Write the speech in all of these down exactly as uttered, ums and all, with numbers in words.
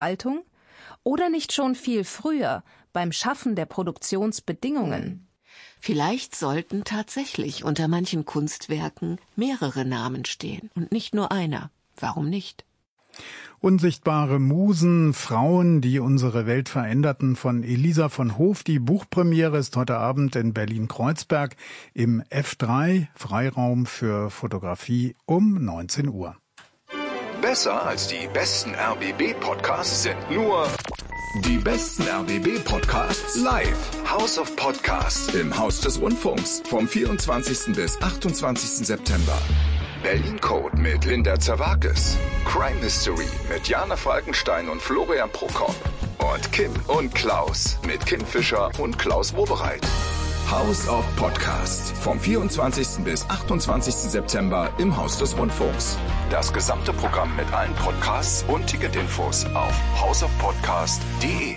Haltung? Oder nicht schon viel früher beim Schaffen der Produktionsbedingungen? Vielleicht sollten tatsächlich unter manchen Kunstwerken mehrere Namen stehen und nicht nur einer. Warum nicht? Unsichtbare Musen, Frauen, die unsere Welt veränderten, von Elisa von Hoof. Die Buchpremiere ist heute Abend in Berlin-Kreuzberg im F drei, Freiraum für Fotografie, um neunzehn Uhr. Besser als die besten R B B-Podcasts sind nur die besten R B B-Podcasts live. House of Podcasts im Haus des Rundfunks vom vierundzwanzigsten bis achtundzwanzigsten September. Berlin Code mit Linda Zerwakis. Crime Mystery mit Jana Falkenstein und Florian Prokop. Und Kim und Klaus mit Kim Fischer und Klaus Wobereit. House of Podcasts vom vierundzwanzigsten bis achtundzwanzigsten September im Haus des Rundfunks. Das gesamte Programm mit allen Podcasts und Ticketinfos auf house of podcast punkt de.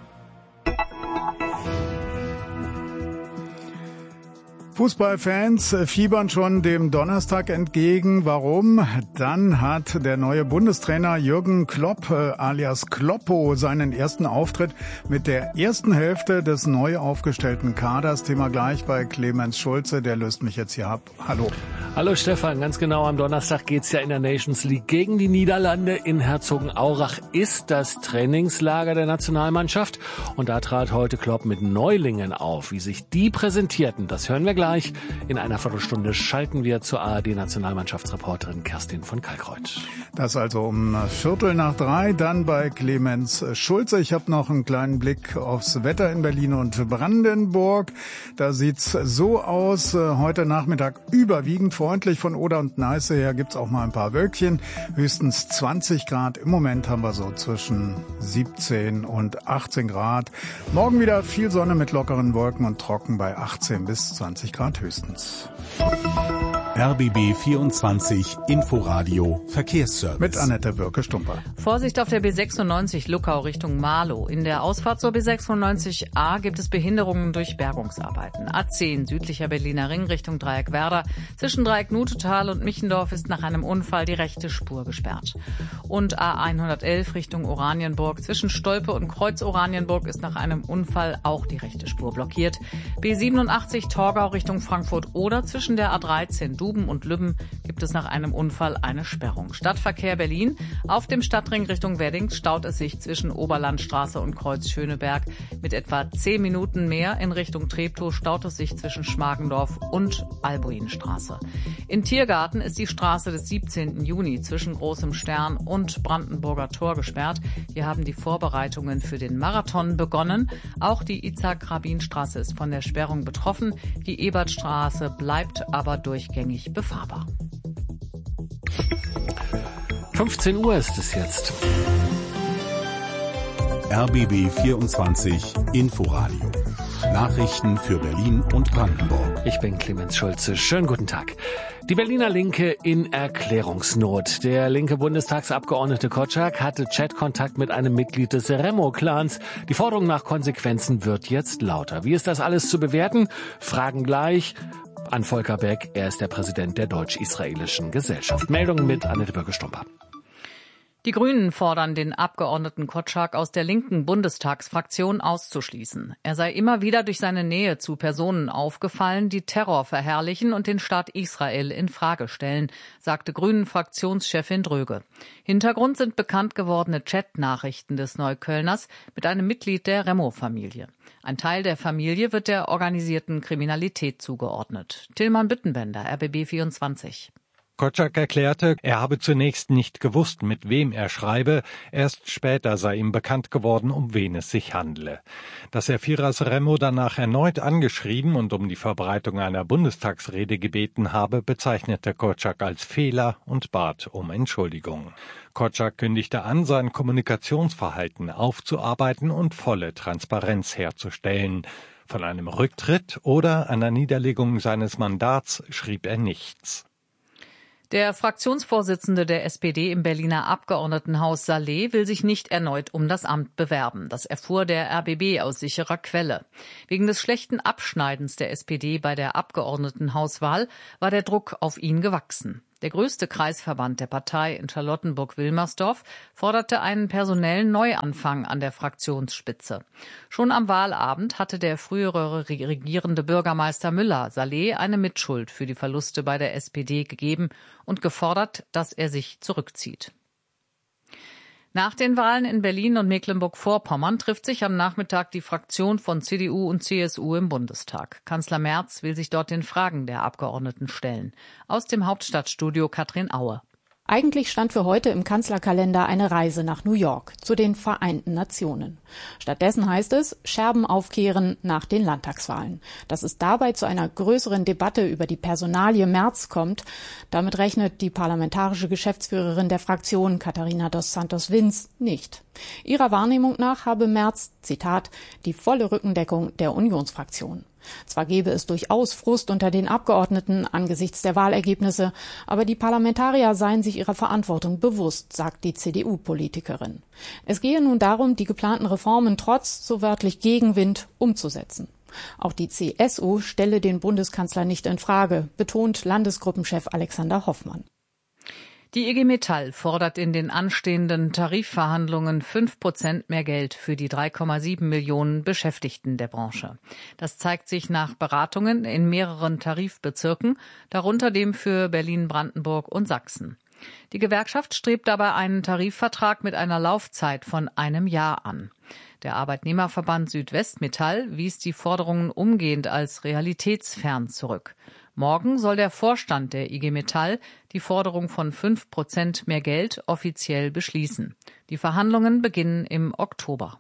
Fußballfans fiebern schon dem Donnerstag entgegen. Warum? Dann hat der neue Bundestrainer Jürgen Klopp äh, alias Kloppo seinen ersten Auftritt mit der ersten Hälfte des neu aufgestellten Kaders. Thema gleich bei Clemens Schulze, der löst mich jetzt hier ab. Hallo. Hallo Stefan, ganz genau, am Donnerstag geht's ja in der Nations League gegen die Niederlande. In Herzogenaurach ist das Trainingslager der Nationalmannschaft und da trat heute Klopp mit Neulingen auf. Wie sich die präsentierten, das hören wir gleich. In einer Viertelstunde schalten wir zur A R D-Nationalmannschaftsreporterin Kerstin von Kalkreuth. Das also um Viertel nach drei, dann bei Clemens Schulze. Ich habe noch einen kleinen Blick aufs Wetter in Berlin und Brandenburg. Da sieht's so aus. Heute Nachmittag überwiegend freundlich. Von Oder und Neiße her gibt's auch mal ein paar Wölkchen. Höchstens zwanzig Grad. Im Moment haben wir so zwischen siebzehn und achtzehn Grad. Morgen wieder viel Sonne mit lockeren Wolken und trocken bei achtzehn bis zwanzig Grad höchstens. R B B vierundzwanzig Inforadio Verkehrsservice. Mit Annette Birke-Stumper. Vorsicht auf der B sechsundneunzig Luckau Richtung Marlow. In der Ausfahrt zur B sechsundneunzig A gibt es Behinderungen durch Bergungsarbeiten. A zehn südlicher Berliner Ring Richtung Dreieck Werder. Zwischen Dreieck Nutetal und Michendorf ist nach einem Unfall die rechte Spur gesperrt. Und A hundertelf Richtung Oranienburg. Zwischen Stolpe und Kreuz Oranienburg ist nach einem Unfall auch die rechte Spur blockiert. B siebenundachtzig Torgau Richtung Frankfurt oder zwischen der A dreizehn Duben und Lübben gibt es nach einem Unfall eine Sperrung. Stadtverkehr Berlin. Auf dem Stadtring Richtung Wedding staut es sich zwischen Oberlandstraße und Kreuz Schöneberg. Mit etwa zehn Minuten mehr in Richtung Treptow staut es sich zwischen Schmargendorf und Albuinstraße. In Tiergarten ist die Straße des siebzehnten Juni zwischen Großem Stern und Brandenburger Tor gesperrt. Hier haben die Vorbereitungen für den Marathon begonnen. Auch die Itzhak-Rabin-Straße ist von der Sperrung betroffen. Die Ebertstraße bleibt aber durchgängig befahrbar. fünfzehn Uhr ist es jetzt. R B B vierundzwanzig Inforadio. Nachrichten für Berlin und Brandenburg. Ich bin Clemens Schulze. Schönen guten Tag. Die Berliner Linke in Erklärungsnot. Der linke Bundestagsabgeordnete Kotschak hatte Chatkontakt mit einem Mitglied des Remo-Clans. Die Forderung nach Konsequenzen wird jetzt lauter. Wie ist das alles zu bewerten? Fragen gleich an Volker Beck. Er ist der Präsident der Deutsch-Israelischen Gesellschaft. Meldungen mit Annette Birke-Stumper. Die Grünen fordern den Abgeordneten Kotschak aus der linken Bundestagsfraktion auszuschließen. Er sei immer wieder durch seine Nähe zu Personen aufgefallen, die Terror verherrlichen und den Staat Israel in Frage stellen, sagte Grünen-Fraktionschefin Dröge. Hintergrund sind bekannt gewordene Chat-Nachrichten des Neuköllners mit einem Mitglied der Remo-Familie. Ein Teil der Familie wird der organisierten Kriminalität zugeordnet. Tillmann Büttenbender, R B B vierundzwanzig. Kotschak erklärte, er habe zunächst nicht gewusst, mit wem er schreibe. Erst später sei ihm bekannt geworden, um wen es sich handle. Dass er Firas Remo danach erneut angeschrieben und um die Verbreitung einer Bundestagsrede gebeten habe, bezeichnete Kotschak als Fehler und bat um Entschuldigung. Kotschak kündigte an, sein Kommunikationsverhalten aufzuarbeiten und volle Transparenz herzustellen. Von einem Rücktritt oder einer Niederlegung seines Mandats schrieb er nichts. Der Fraktionsvorsitzende der S P D im Berliner Abgeordnetenhaus Saleh will sich nicht erneut um das Amt bewerben. Das erfuhr der R B B aus sicherer Quelle. Wegen des schlechten Abschneidens der S P D bei der Abgeordnetenhauswahl war der Druck auf ihn gewachsen. Der größte Kreisverband der Partei in Charlottenburg-Wilmersdorf forderte einen personellen Neuanfang an der Fraktionsspitze. Schon am Wahlabend hatte der frühere regierende Bürgermeister Müller Saleh eine Mitschuld für die Verluste bei der S P D gegeben und gefordert, dass er sich zurückzieht. Nach den Wahlen in Berlin und Mecklenburg-Vorpommern trifft sich am Nachmittag die Fraktion von C D U und C S U im Bundestag. Kanzler Merz will sich dort den Fragen der Abgeordneten stellen. Aus dem Hauptstadtstudio Katrin Aue. Eigentlich stand für heute im Kanzlerkalender eine Reise nach New York, zu den Vereinten Nationen. Stattdessen heißt es, Scherben aufkehren nach den Landtagswahlen. Dass es dabei zu einer größeren Debatte über die Personalie Merz kommt, damit rechnet die parlamentarische Geschäftsführerin der Fraktion, Katharina dos Santos-Vins, nicht. Ihrer Wahrnehmung nach habe Merz, Zitat, die volle Rückendeckung der Unionsfraktion. Zwar gebe es durchaus Frust unter den Abgeordneten angesichts der Wahlergebnisse, aber die Parlamentarier seien sich ihrer Verantwortung bewusst, sagt die C D U-Politikerin. Es gehe nun darum, die geplanten Reformen trotz, so wörtlich Gegenwind, umzusetzen. Auch die C S U stelle den Bundeskanzler nicht in Frage, betont Landesgruppenchef Alexander Hoffmann. Die I G Metall fordert in den anstehenden Tarifverhandlungen fünf Prozent mehr Geld für die drei Komma sieben Millionen Beschäftigten der Branche. Das zeigt sich nach Beratungen in mehreren Tarifbezirken, darunter dem für Berlin, Brandenburg und Sachsen. Die Gewerkschaft strebt dabei einen Tarifvertrag mit einer Laufzeit von einem Jahr an. Der Arbeitnehmerverband Südwestmetall wies die Forderungen umgehend als realitätsfern zurück. Morgen soll der Vorstand der I G Metall die Forderung von fünf Prozent mehr Geld offiziell beschließen. Die Verhandlungen beginnen im Oktober.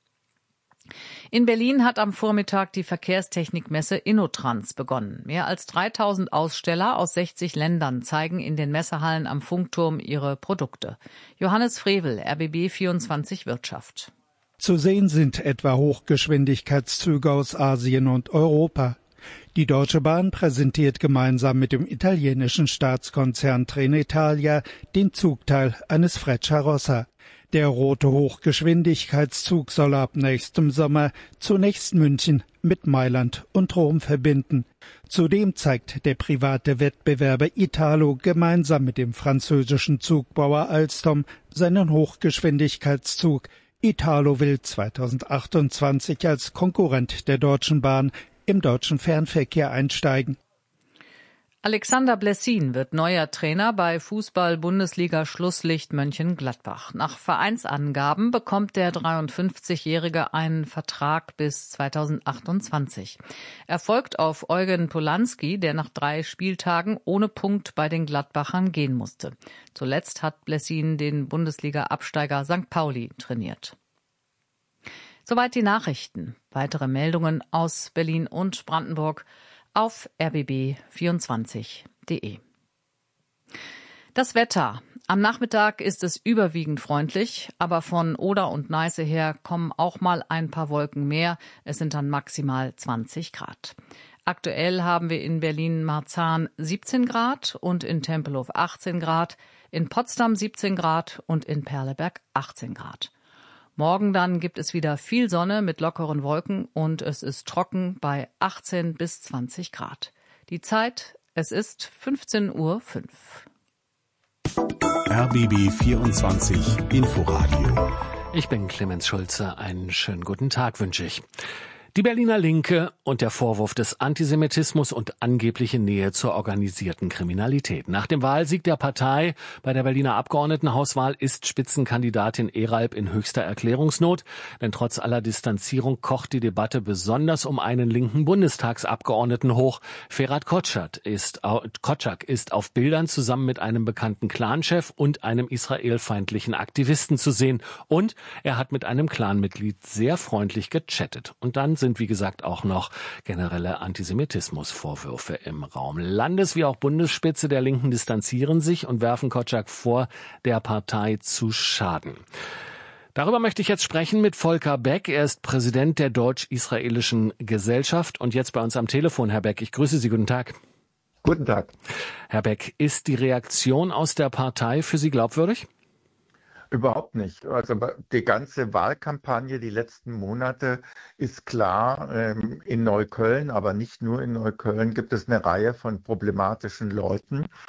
In Berlin hat am Vormittag die Verkehrstechnikmesse InnoTrans begonnen. Mehr als dreitausend Aussteller aus sechzig Ländern zeigen in den Messehallen am Funkturm ihre Produkte. Johannes Frevel, R B B vierundzwanzig Wirtschaft. Zu sehen sind etwa Hochgeschwindigkeitszüge aus Asien und Europa. Die Deutsche Bahn präsentiert gemeinsam mit dem italienischen Staatskonzern Trenitalia den Zugteil eines Frecciarossa. Der rote Hochgeschwindigkeitszug soll ab nächstem Sommer zunächst München mit Mailand und Rom verbinden. Zudem zeigt der private Wettbewerber Italo gemeinsam mit dem französischen Zugbauer Alstom seinen Hochgeschwindigkeitszug. Italo will zweitausendachtundzwanzig als Konkurrent der Deutschen Bahn im deutschen Fernverkehr einsteigen. Alexander Blessin wird neuer Trainer bei Fußball-Bundesliga-Schlusslicht Mönchengladbach. Nach Vereinsangaben bekommt der dreiundfünfzigjährige einen Vertrag bis zweitausendachtundzwanzig. Er folgt auf Eugen Polanski, der nach drei Spieltagen ohne Punkt bei den Gladbachern gehen musste. Zuletzt hat Blessin den Bundesliga-Absteiger Sankt Pauli trainiert. Soweit die Nachrichten. Weitere Meldungen aus Berlin und Brandenburg auf r b b vierundzwanzig punkt de. Das Wetter. Am Nachmittag ist es überwiegend freundlich, aber von Oder und Neiße her kommen auch mal ein paar Wolken mehr. Es sind dann maximal zwanzig Grad. Aktuell haben wir in Berlin-Marzahn siebzehn Grad und in Tempelhof achtzehn Grad, in Potsdam siebzehn Grad und in Perleberg achtzehn Grad. Morgen dann gibt es wieder viel Sonne mit lockeren Wolken und es ist trocken bei achtzehn bis zwanzig Grad. Die Zeit, es ist fünfzehn Uhr fünf. R B B vierundzwanzig Inforadio. Ich bin Clemens Schulze. Einen schönen guten Tag wünsche ich. Die Berliner Linke und der Vorwurf des Antisemitismus und angebliche Nähe zur organisierten Kriminalität. Nach dem Wahlsieg der Partei bei der Berliner Abgeordnetenhauswahl ist Spitzenkandidatin Eralb in höchster Erklärungsnot. Denn trotz aller Distanzierung kocht die Debatte besonders um einen linken Bundestagsabgeordneten hoch. Ferhat Kotschak ist, Kotschak ist auf Bildern zusammen mit einem bekannten Clanchef und einem israelfeindlichen Aktivisten zu sehen. Und er hat mit einem Clanmitglied sehr freundlich gechattet. Und dann sind wie gesagt auch noch generelle Antisemitismusvorwürfe im Raum. Landes- wie auch Bundesspitze der Linken distanzieren sich und werfen Kotschak vor, der Partei zu schaden. Darüber möchte ich jetzt sprechen mit Volker Beck. Er ist Präsident der Deutsch-Israelischen Gesellschaft und jetzt bei uns am Telefon. Herr Beck, ich grüße Sie. Guten Tag. Guten Tag. Herr Beck, ist die Reaktion aus der Partei für Sie glaubwürdig? Überhaupt nicht. Also die ganze Wahlkampagne, die letzten Monate ist klar, in Neukölln, aber nicht nur in Neukölln, gibt es eine Reihe von problematischen Leuten,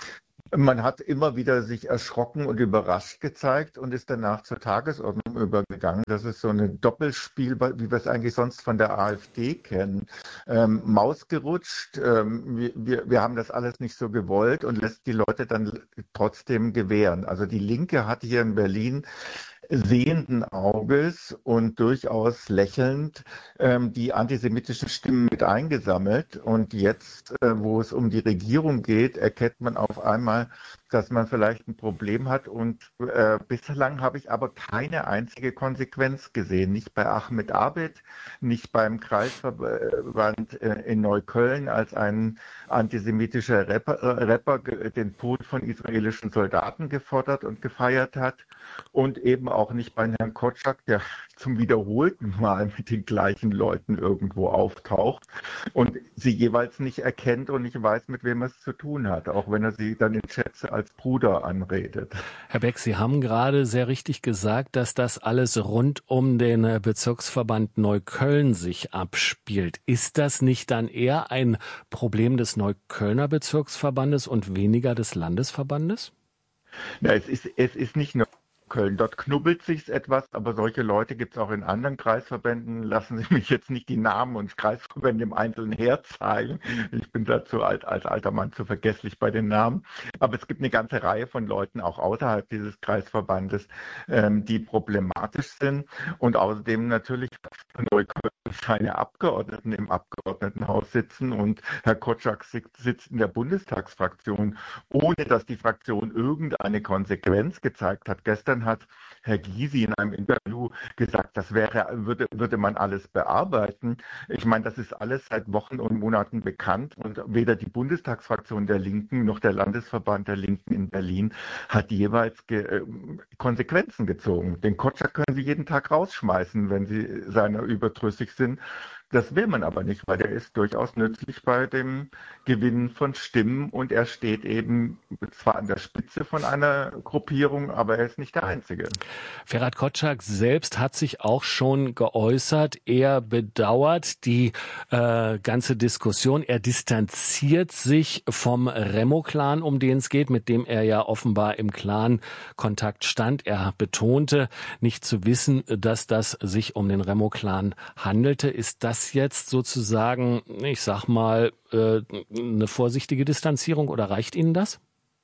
Man hat immer wieder sich erschrocken und überrascht gezeigt und ist danach zur Tagesordnung übergegangen. Das ist so ein Doppelspiel, wie wir es eigentlich sonst von der AfD kennen. Ähm, Maus gerutscht, ähm, wir, wir, wir haben das alles nicht so gewollt und lässt die Leute dann trotzdem gewähren. Also die Linke hat hier in Berlin sehenden Auges und durchaus lächelnd ähm, die antisemitischen Stimmen mit eingesammelt. Und jetzt, äh, wo es um die Regierung geht, erkennt man auf einmal, dass man vielleicht ein Problem hat. Und äh, bislang habe ich aber keine einzige Konsequenz gesehen. Nicht bei Ahmed Abed, nicht beim Kreisverband äh, in Neukölln, als ein antisemitischer Rapper, äh, Rapper den Tod von israelischen Soldaten gefordert und gefeiert hat. Und eben auch nicht bei Herrn Kotschak, der zum wiederholten Mal mit den gleichen Leuten irgendwo auftaucht und sie jeweils nicht erkennt und nicht weiß, mit wem er es zu tun hat, auch wenn er sie dann in Chats als Bruder anredet. Herr Beck, Sie haben gerade sehr richtig gesagt, dass das alles rund um den Bezirksverband Neukölln sich abspielt. Ist das nicht dann eher ein Problem des Neuköllner Bezirksverbandes und weniger des Landesverbandes? Ja, es ist, es ist nicht nur Köln. Dort knubbelt sich's etwas, aber solche Leute gibt es auch in anderen Kreisverbänden. Lassen Sie mich jetzt nicht die Namen und Kreisverbände im Einzelnen herzeigen. Ich bin dazu alt, als alter Mann zu vergesslich bei den Namen. Aber es gibt eine ganze Reihe von Leuten, auch außerhalb dieses Kreisverbandes, ähm, die problematisch sind. Und außerdem natürlich Neukölln seine Abgeordneten im Abgeordnetenhaus sitzen und Herr Kotschak sitzt in der Bundestagsfraktion, ohne dass die Fraktion irgendeine Konsequenz gezeigt hat. Gestern hat Herr Gysi in einem Interview gesagt, das wäre, würde, würde man alles bearbeiten. Ich meine, das ist alles seit Wochen und Monaten bekannt und weder die Bundestagsfraktion der Linken noch der Landesverband der Linken in Berlin hat jeweils ge- äh, Konsequenzen gezogen. Den Kotschak können Sie jeden Tag rausschmeißen, wenn Sie seiner überdrüssig sind. Das will man aber nicht, weil der ist durchaus nützlich bei dem Gewinnen von Stimmen und er steht eben zwar an der Spitze von einer Gruppierung, aber er ist nicht der Einzige. Ferhat Kotschak selbst hat sich auch schon geäußert. Er bedauert die äh, ganze Diskussion. Er distanziert sich vom Remo-Clan, um den es geht, mit dem er ja offenbar im Clan-Kontakt stand. Er betonte, nicht zu wissen, dass das sich um den Remo-Clan handelte. Ist das jetzt sozusagen, ich sag mal, eine vorsichtige Distanzierung oder reicht Ihnen das?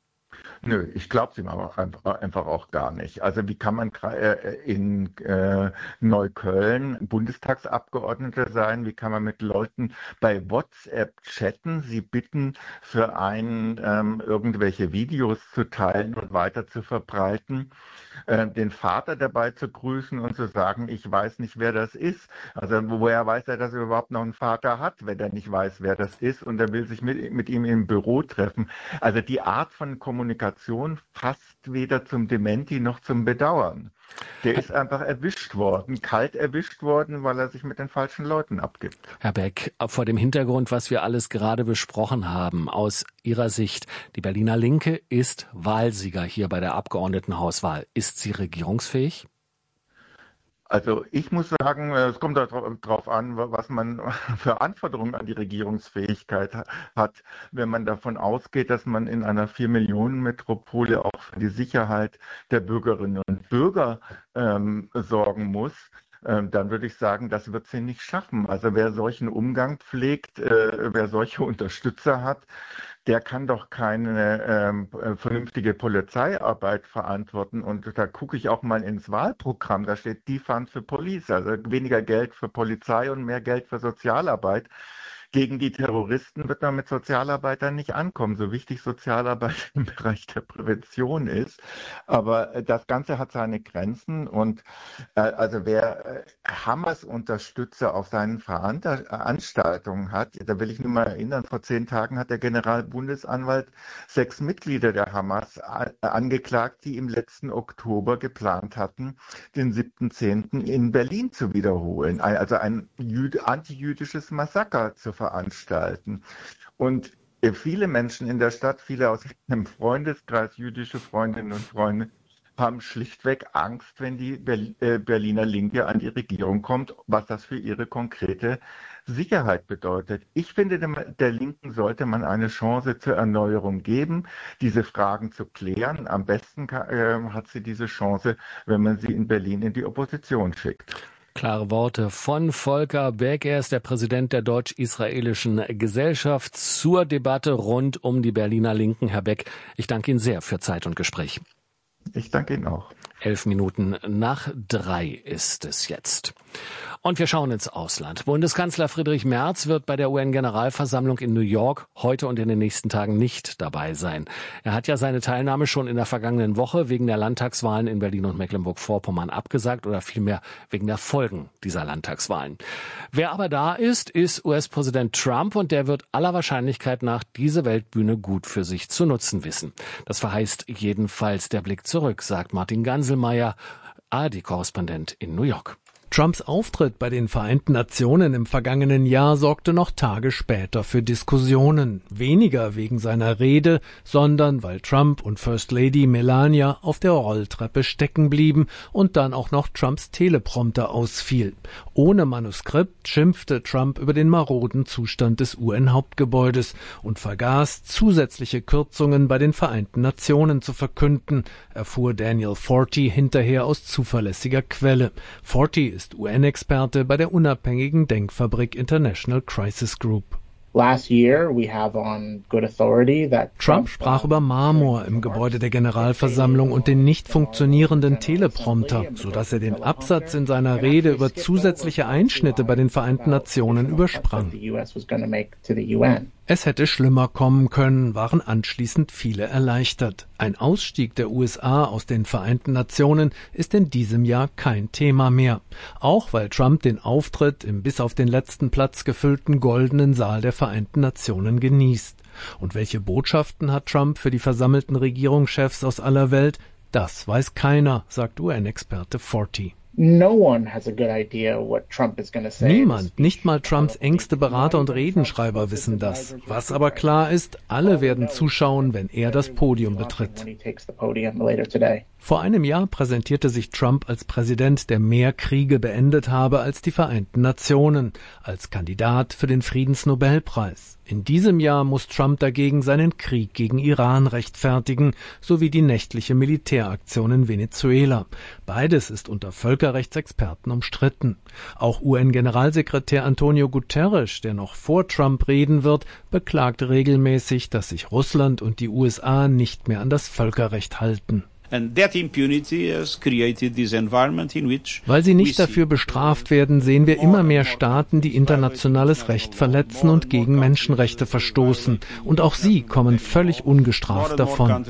Nö, ich glaube es ihm aber einfach, einfach auch gar nicht. Also wie kann man in äh, Neukölln Bundestagsabgeordneter sein? Wie kann man mit Leuten bei WhatsApp chatten, sie bitten, für einen ähm, irgendwelche Videos zu teilen und weiter zu verbreiten, äh, den Vater dabei zu grüßen und zu sagen, ich weiß nicht, wer das ist. Also woher weiß er, dass er überhaupt noch einen Vater hat, wenn er nicht weiß, wer das ist und er will sich mit, mit ihm im Büro treffen. Also die Art von Kommunikation fast weder zum Dementi noch zum Bedauern. Der ist einfach erwischt worden, kalt erwischt worden, weil er sich mit den falschen Leuten abgibt. Herr Beck, vor dem Hintergrund, was wir alles gerade besprochen haben, aus Ihrer Sicht, die Berliner Linke ist Wahlsieger hier bei der Abgeordnetenhauswahl. Ist sie regierungsfähig? Also ich muss sagen, es kommt darauf an, was man für Anforderungen an die Regierungsfähigkeit hat. Wenn man davon ausgeht, dass man in einer vier Millionen Metropole auch für die Sicherheit der Bürgerinnen und Bürger ähm, sorgen muss, dann würde ich sagen, das wird sie nicht schaffen. Also wer solchen Umgang pflegt, äh, wer solche Unterstützer hat, der kann doch keine ähm, vernünftige Polizeiarbeit verantworten. Und da gucke ich auch mal ins Wahlprogramm, da steht Defund für Police, also weniger Geld für Polizei und mehr Geld für Sozialarbeit. Gegen die Terroristen wird man mit Sozialarbeitern nicht ankommen, so wichtig Sozialarbeit im Bereich der Prävention ist. Aber das Ganze hat seine Grenzen und äh, also wer äh, Hamas-Unterstützer auf seinen Veranstaltungen hat, da will ich nur mal erinnern, vor zehn Tagen hat der Generalbundesanwalt sechs Mitglieder der Hamas a- angeklagt, die im letzten Oktober geplant hatten, den siebten zehnten in Berlin zu wiederholen, also ein jüd- antijüdisches Massaker zu veranstalten. Und viele Menschen in der Stadt, viele aus einem Freundeskreis, jüdische Freundinnen und Freunde, haben schlichtweg Angst, wenn die Berliner Linke an die Regierung kommt, was das für ihre konkrete Sicherheit bedeutet. Ich finde, der Linken sollte man eine Chance zur Erneuerung geben, diese Fragen zu klären. Am besten äh, hat sie diese Chance, wenn man sie in Berlin in die Opposition schickt. Klare Worte von Volker Beck. Er ist der Präsident der Deutsch-Israelischen Gesellschaft zur Debatte rund um die Berliner Linken. Herr Beck, ich danke Ihnen sehr für Zeit und Gespräch. Ich danke Ihnen auch. Elf Minuten nach drei ist es jetzt. Und wir schauen ins Ausland. Bundeskanzler Friedrich Merz wird bei der U N-Generalversammlung in New York heute und in den nächsten Tagen nicht dabei sein. Er hat ja seine Teilnahme schon in der vergangenen Woche wegen der Landtagswahlen in Berlin und Mecklenburg-Vorpommern abgesagt oder vielmehr wegen der Folgen dieser Landtagswahlen. Wer aber da ist, ist U S-Präsident Trump und der wird aller Wahrscheinlichkeit nach diese Weltbühne gut für sich zu nutzen wissen. Das verheißt jedenfalls der Blick zurück, sagt Martin Ganselmeier, A R D-Korrespondent in New York. Trumps Auftritt bei den Vereinten Nationen im vergangenen Jahr sorgte noch Tage später für Diskussionen. Weniger wegen seiner Rede, sondern weil Trump und First Lady Melania auf der Rolltreppe stecken blieben und dann auch noch Trumps Teleprompter ausfiel. Ohne Manuskript schimpfte Trump über den maroden Zustand des U N-Hauptgebäudes und vergaß, zusätzliche Kürzungen bei den Vereinten Nationen zu verkünden, erfuhr Daniel Forti hinterher aus zuverlässiger Quelle. Forti ist U N-Experte bei der unabhängigen Denkfabrik International Crisis Group. Trump sprach über Marmor im Gebäude der Generalversammlung und den nicht funktionierenden Teleprompter, sodass er den Absatz in seiner Rede über zusätzliche Einschnitte bei den Vereinten Nationen übersprang. Es hätte schlimmer kommen können, waren anschließend viele erleichtert. Ein Ausstieg der U S A aus den Vereinten Nationen ist in diesem Jahr kein Thema mehr. Auch weil Trump den Auftritt im bis auf den letzten Platz gefüllten goldenen Saal der Vereinten Nationen genießt. Und welche Botschaften hat Trump für die versammelten Regierungschefs aus aller Welt? Das weiß keiner, sagt U N-Experte Forti. Niemand, nicht mal Trumps engste Berater und Redenschreiber wissen das. Was aber klar ist, alle werden zuschauen, wenn er das Podium betritt. Vor einem Jahr präsentierte sich Trump als Präsident, der mehr Kriege beendet habe als die Vereinten Nationen, als Kandidat für den Friedensnobelpreis. In diesem Jahr muss Trump dagegen seinen Krieg gegen Iran rechtfertigen, sowie die nächtliche Militäraktion in Venezuela. Beides ist unter Völkerrechtsexperten umstritten. Auch U N-Generalsekretär Antonio Guterres, der noch vor Trump reden wird, beklagt regelmäßig, dass sich Russland und die U S A nicht mehr an das Völkerrecht halten. Weil sie nicht dafür bestraft werden, sehen wir immer mehr Staaten, die internationales Recht verletzen und gegen Menschenrechte verstoßen. Und auch sie kommen völlig ungestraft davon.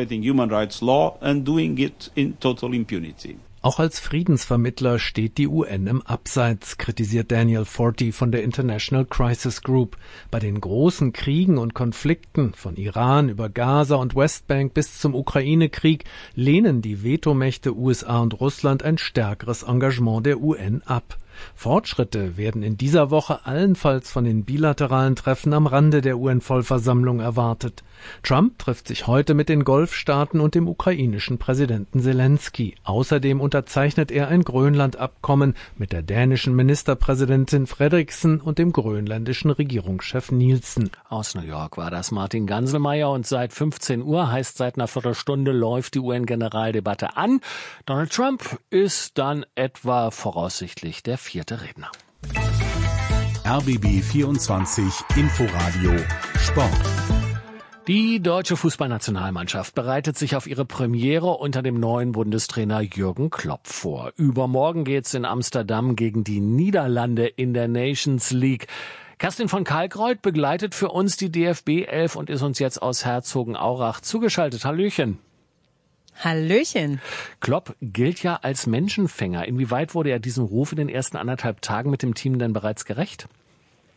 Auch als Friedensvermittler steht die U N im Abseits, kritisiert Daniel Forti von der International Crisis Group. Bei den großen Kriegen und Konflikten, von Iran über Gaza und Westbank bis zum Ukraine-Krieg, lehnen die Vetomächte U S A und Russland ein stärkeres Engagement der U N ab. Fortschritte werden in dieser Woche allenfalls von den bilateralen Treffen am Rande der U N-Vollversammlung erwartet. Trump trifft sich heute mit den Golfstaaten und dem ukrainischen Präsidenten Zelensky. Außerdem unterzeichnet er ein Grönland-Abkommen mit der dänischen Ministerpräsidentin Frederiksen und dem grönländischen Regierungschef Nielsen. Aus New York war das Martin Ganselmeier und seit fünfzehn Uhr, heißt seit einer Viertelstunde, läuft die U N-Generaldebatte an. Donald Trump ist dann etwa voraussichtlich der vierte Redner. R B B vierundzwanzig Inforadio Sport. Die deutsche Fußballnationalmannschaft bereitet sich auf ihre Premiere unter dem neuen Bundestrainer Jürgen Klopp vor. Übermorgen geht's in Amsterdam gegen die Niederlande in der Nations League. Kerstin von Kalkreuth begleitet für uns die D F B elf und ist uns jetzt aus Herzogenaurach zugeschaltet. Hallöchen. Hallöchen. Klopp gilt ja als Menschenfänger. Inwieweit wurde er diesem Ruf in den ersten anderthalb Tagen mit dem Team denn bereits gerecht?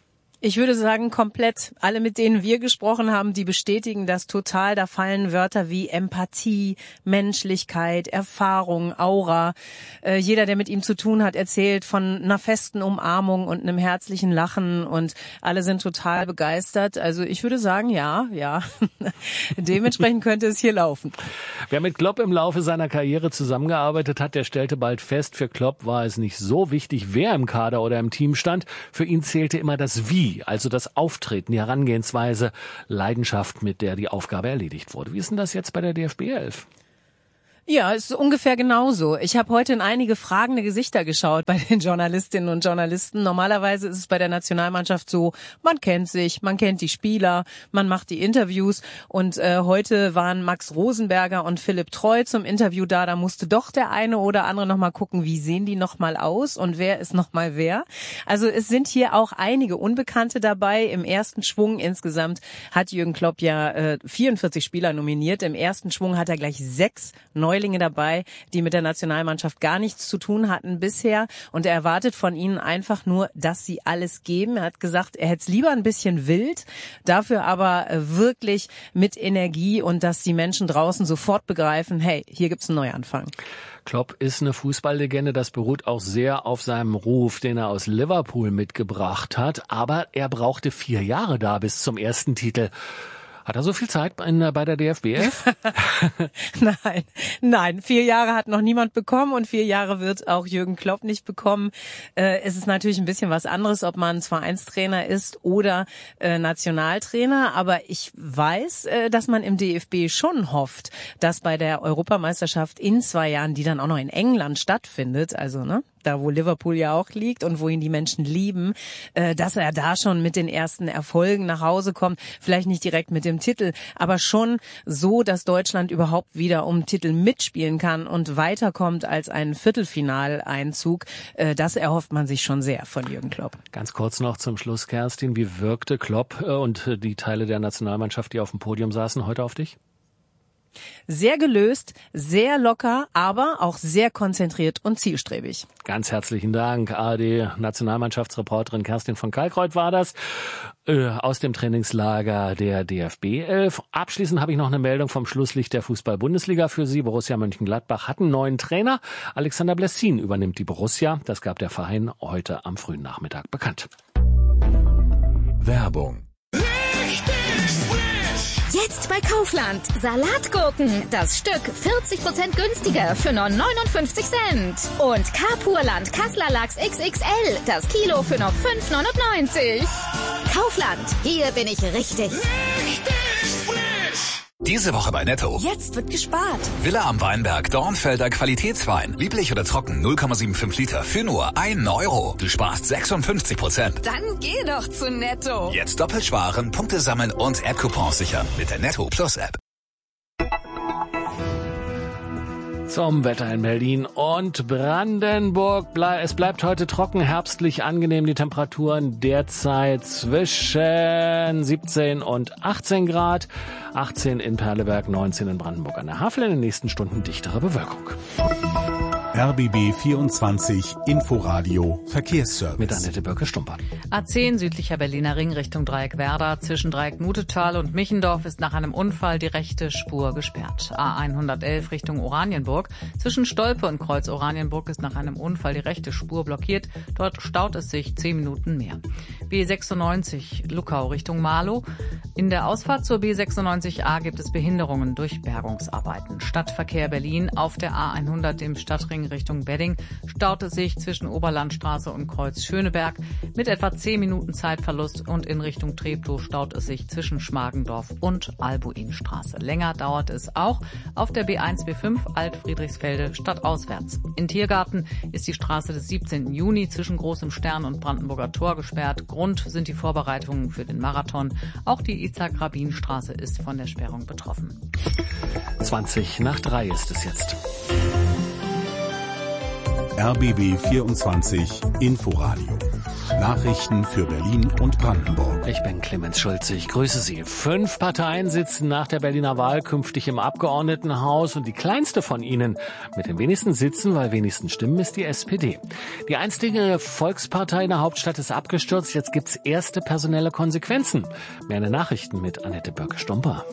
Ich würde sagen, komplett. Alle, mit denen wir gesprochen haben, die bestätigen das total. Da fallen Wörter wie Empathie, Menschlichkeit, Erfahrung, Aura. Äh, jeder, der mit ihm zu tun hat, erzählt von einer festen Umarmung und einem herzlichen Lachen und alle sind total begeistert. Also ich würde sagen, ja, ja. Dementsprechend könnte es hier laufen. Wer mit Klopp im Laufe seiner Karriere zusammengearbeitet hat, der stellte bald fest, für Klopp war es nicht so wichtig, wer im Kader oder im Team stand. Für ihn zählte immer das Wie. Also das Auftreten, die Herangehensweise, Leidenschaft, mit der die Aufgabe erledigt wurde. Wie ist denn das jetzt bei der D F B elf? Ja, es ist ungefähr genauso. Ich habe heute in einige fragende Gesichter geschaut bei den Journalistinnen und Journalisten. Normalerweise ist es bei der Nationalmannschaft so, man kennt sich, man kennt die Spieler, man macht die Interviews und äh, heute waren Max Rosenberger und Philipp Treu zum Interview da. Da musste doch der eine oder andere nochmal gucken, wie sehen die nochmal aus und wer ist nochmal wer. Also es sind hier auch einige Unbekannte dabei. Im ersten Schwung insgesamt hat Jürgen Klopp ja äh, vierundvierzig Spieler nominiert. Im ersten Schwung hat er gleich sechs neue Neulinge dabei, die mit der Nationalmannschaft gar nichts zu tun hatten bisher. Und er erwartet von ihnen einfach nur, dass sie alles geben. Er hat gesagt, er hätte es lieber ein bisschen wild, dafür aber wirklich mit Energie und dass die Menschen draußen sofort begreifen, hey, hier gibt's einen Neuanfang. Klopp ist eine Fußballlegende, das beruht auch sehr auf seinem Ruf, den er aus Liverpool mitgebracht hat. Aber er brauchte vier Jahre da bis zum ersten Titel. Hat er so viel Zeit bei der D F B elf? Nein, nein, vier Jahre hat noch niemand bekommen und vier Jahre wird auch Jürgen Klopp nicht bekommen. Äh, es ist natürlich ein bisschen was anderes, ob man Vereinstrainer ist oder äh, Nationaltrainer, aber ich weiß, äh, dass man im D F B schon hofft, dass bei der Europameisterschaft in zwei Jahren, die dann auch noch in England stattfindet, also ne, da wo Liverpool ja auch liegt und wo ihn die Menschen lieben, äh, dass er da schon mit den ersten Erfolgen nach Hause kommt, vielleicht nicht direkt mit dem Titel, aber schon so, dass Deutschland überhaupt wieder um Titel mitspielen kann und weiterkommt als ein Viertelfinaleinzug. Äh, das erhofft man sich schon sehr von Jürgen Klopp. Ganz kurz noch zum Schluss, Kerstin, wie wirkte Klopp und die Teile der Nationalmannschaft, die auf dem Podium saßen, heute auf dich? Sehr gelöst, sehr locker, aber auch sehr konzentriert und zielstrebig. Ganz herzlichen Dank. A R D-Nationalmannschaftsreporterin Kerstin von Kalkreuth war das äh, aus dem Trainingslager der D F B elf. Abschließend habe ich noch eine Meldung vom Schlusslicht der Fußball-Bundesliga für Sie. Borussia Mönchengladbach hat einen neuen Trainer. Alexander Blessin übernimmt die Borussia. Das gab der Verein heute am frühen Nachmittag bekannt. Werbung. Jetzt bei Kaufland. Salatgurken. Das Stück vierzig Prozent günstiger für nur neunundfünfzig Cent. Und Carpurland Kassler Lachs X X L. Das Kilo für nur fünf neunundneunzig. Kaufland. Hier bin ich richtig. Richtig frisch. Diese Woche bei Netto. Jetzt wird gespart. Villa am Weinberg, Dornfelder Qualitätswein. Lieblich oder trocken, null Komma fünfundsiebzig Liter für nur ein Euro. Du sparst sechsundfünfzig Prozent. Dann geh doch zu Netto. Jetzt doppelt sparen, Punkte sammeln und App-Coupons sichern mit der Netto Plus App. Zum Wetter in Berlin und Brandenburg. Es bleibt heute trocken, herbstlich angenehm. Die Temperaturen derzeit zwischen siebzehn und achtzehn Grad. achtzehn in Perleberg, neunzehn in Brandenburg an der Havel. In den nächsten Stunden dichtere Bewölkung. R B B vierundzwanzig Inforadio Verkehrsservice. Mit Annette Börke-Stumper. A zehn südlicher Berliner Ring Richtung Dreieckwerder. Zwischen Dreieck-Nutetal und Michendorf ist nach einem Unfall die rechte Spur gesperrt. A hundertelf Richtung Oranienburg. Zwischen Stolpe und Kreuz Oranienburg ist nach einem Unfall die rechte Spur blockiert. Dort staut es sich zehn Minuten mehr. B sechsundneunzig Luckau Richtung Marlow. In der Ausfahrt zur B sechsundneunzig A gibt es Behinderungen durch Bergungsarbeiten. Stadtverkehr Berlin auf der A hundert im Stadtring Richtung Wedding staut es sich zwischen Oberlandstraße und Kreuz Schöneberg mit etwa zehn Minuten Zeitverlust und in Richtung Treptow staut es sich zwischen Schmargendorf und Albuinstraße. Länger dauert es auch auf der B eins B fünf Alt-Friedrichsfelde stadtauswärts. In Tiergarten ist die Straße des siebzehnten Juni zwischen Großem Stern und Brandenburger Tor gesperrt. Grund sind die Vorbereitungen für den Marathon. Auch die Itzhak-Rabin-Straße ist von der Sperrung betroffen. zwanzig nach drei ist es jetzt. R B B vierundzwanzig Inforadio Nachrichten für Berlin und Brandenburg. Ich bin Clemens Schulze, ich grüße Sie. Fünf Parteien sitzen nach der Berliner Wahl künftig im Abgeordnetenhaus und die kleinste von ihnen mit den wenigsten Sitzen, weil wenigsten Stimmen, ist die S P D. Die einstige Volkspartei in der Hauptstadt ist abgestürzt, jetzt gibt's erste personelle Konsequenzen. Mehr Nachrichten mit Annette Börke-Stumper.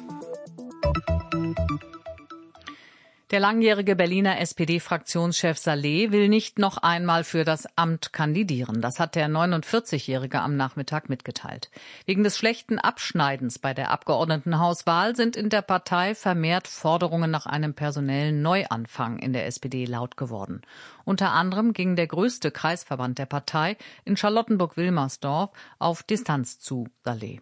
Der langjährige Berliner S P D-Fraktionschef Saleh will nicht noch einmal für das Amt kandidieren. Das hat der neunundvierzigjährige am Nachmittag mitgeteilt. Wegen des schlechten Abschneidens bei der Abgeordnetenhauswahl sind in der Partei vermehrt Forderungen nach einem personellen Neuanfang in der S P D laut geworden. Unter anderem ging der größte Kreisverband der Partei in Charlottenburg-Wilmersdorf auf Distanz zu Saleh.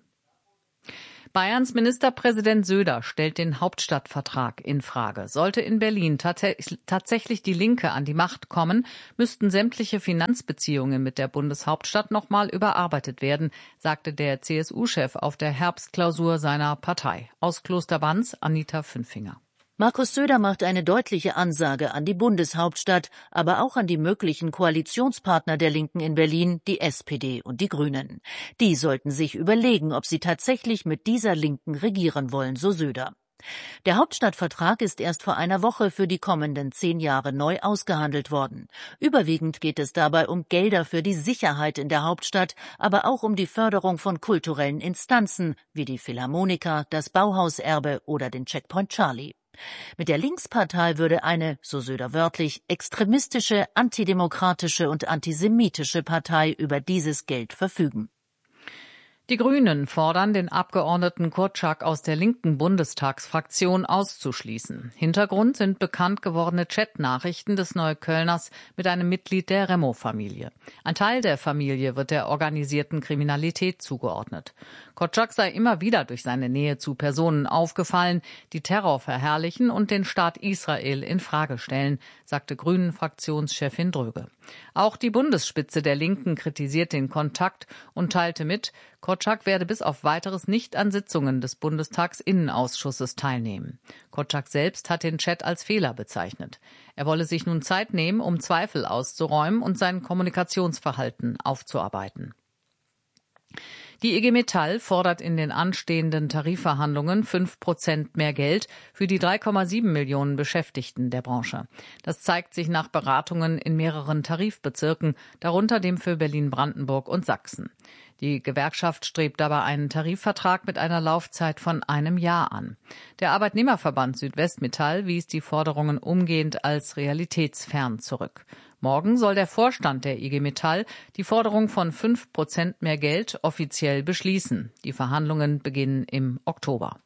Bayerns Ministerpräsident Söder stellt den Hauptstadtvertrag in Frage. Sollte in Berlin tats- tatsächlich die Linke an die Macht kommen, müssten sämtliche Finanzbeziehungen mit der Bundeshauptstadt nochmal überarbeitet werden, sagte der C S U-Chef auf der Herbstklausur seiner Partei. Aus Klosterbanz Anita Fünfinger. Markus Söder macht eine deutliche Ansage an die Bundeshauptstadt, aber auch an die möglichen Koalitionspartner der Linken in Berlin, die S P D und die Grünen. Die sollten sich überlegen, ob sie tatsächlich mit dieser Linken regieren wollen, so Söder. Der Hauptstadtvertrag ist erst vor einer Woche für die kommenden zehn Jahre neu ausgehandelt worden. Überwiegend geht es dabei um Gelder für die Sicherheit in der Hauptstadt, aber auch um die Förderung von kulturellen Instanzen wie die Philharmoniker, das Bauhauserbe oder den Checkpoint Charlie. Mit der Linkspartei würde eine, so Söder wörtlich, extremistische, antidemokratische und antisemitische Partei über dieses Geld verfügen. Die Grünen fordern, den Abgeordneten Kurczak aus der linken Bundestagsfraktion auszuschließen. Hintergrund sind bekannt gewordene Chatnachrichten des Neuköllners mit einem Mitglied der Remo-Familie. Ein Teil der Familie wird der organisierten Kriminalität zugeordnet. Kurczak sei immer wieder durch seine Nähe zu Personen aufgefallen, die Terror verherrlichen und den Staat Israel in Frage stellen, sagte Grünen-Fraktionschefin Dröge. Auch die Bundesspitze der Linken kritisiert den Kontakt und teilte mit, Kurczak werde bis auf Weiteres nicht an Sitzungen des Bundestagsinnenausschusses teilnehmen. Kurczak selbst hat den Chat als Fehler bezeichnet. Er wolle sich nun Zeit nehmen, um Zweifel auszuräumen und sein Kommunikationsverhalten aufzuarbeiten. Die I G Metall fordert in den anstehenden Tarifverhandlungen fünf Prozent mehr Geld für die drei Komma sieben Millionen Beschäftigten der Branche. Das zeigt sich nach Beratungen in mehreren Tarifbezirken, darunter dem für Berlin-Brandenburg und Sachsen. Die Gewerkschaft strebt dabei einen Tarifvertrag mit einer Laufzeit von einem Jahr an. Der Arbeitnehmerverband Südwestmetall wies die Forderungen umgehend als realitätsfern zurück. Morgen soll der Vorstand der I G Metall die Forderung von fünf Prozent mehr Geld offiziell beschließen. Die Verhandlungen beginnen im Oktober.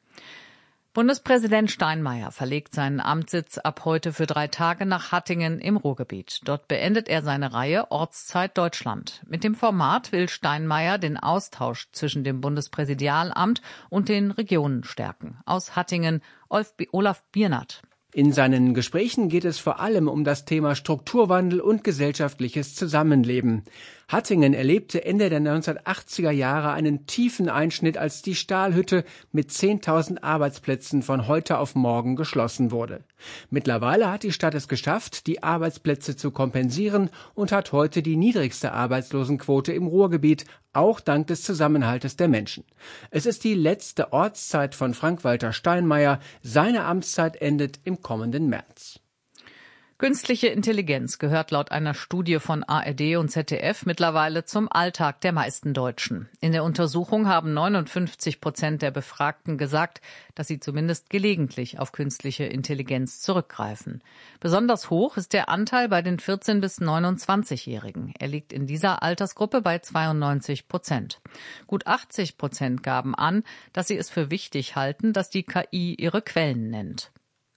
Bundespräsident Steinmeier verlegt seinen Amtssitz ab heute für drei Tage nach Hattingen im Ruhrgebiet. Dort beendet er seine Reihe Ortszeit Deutschland. Mit dem Format will Steinmeier den Austausch zwischen dem Bundespräsidialamt und den Regionen stärken. Aus Hattingen Olaf Biernat. In seinen Gesprächen geht es vor allem um das Thema Strukturwandel und gesellschaftliches Zusammenleben. Hattingen erlebte Ende der neunzehnhundertachtziger Jahre einen tiefen Einschnitt, als die Stahlhütte mit zehntausend Arbeitsplätzen von heute auf morgen geschlossen wurde. Mittlerweile hat die Stadt es geschafft, die Arbeitsplätze zu kompensieren und hat heute die niedrigste Arbeitslosenquote im Ruhrgebiet, auch dank des Zusammenhaltes der Menschen. Es ist die letzte Ortszeit von Frank-Walter Steinmeier. Seine Amtszeit endet im kommenden März. Künstliche Intelligenz gehört laut einer Studie von A R D und Z D F mittlerweile zum Alltag der meisten Deutschen. In der Untersuchung haben neunundfünfzig Prozent der Befragten gesagt, dass sie zumindest gelegentlich auf künstliche Intelligenz zurückgreifen. Besonders hoch ist der Anteil bei den vierzehn- bis neunundzwanzigjährigen. Er liegt in dieser Altersgruppe bei zweiundneunzig Prozent. Gut achtzig Prozent gaben an, dass sie es für wichtig halten, dass die K I ihre Quellen nennt.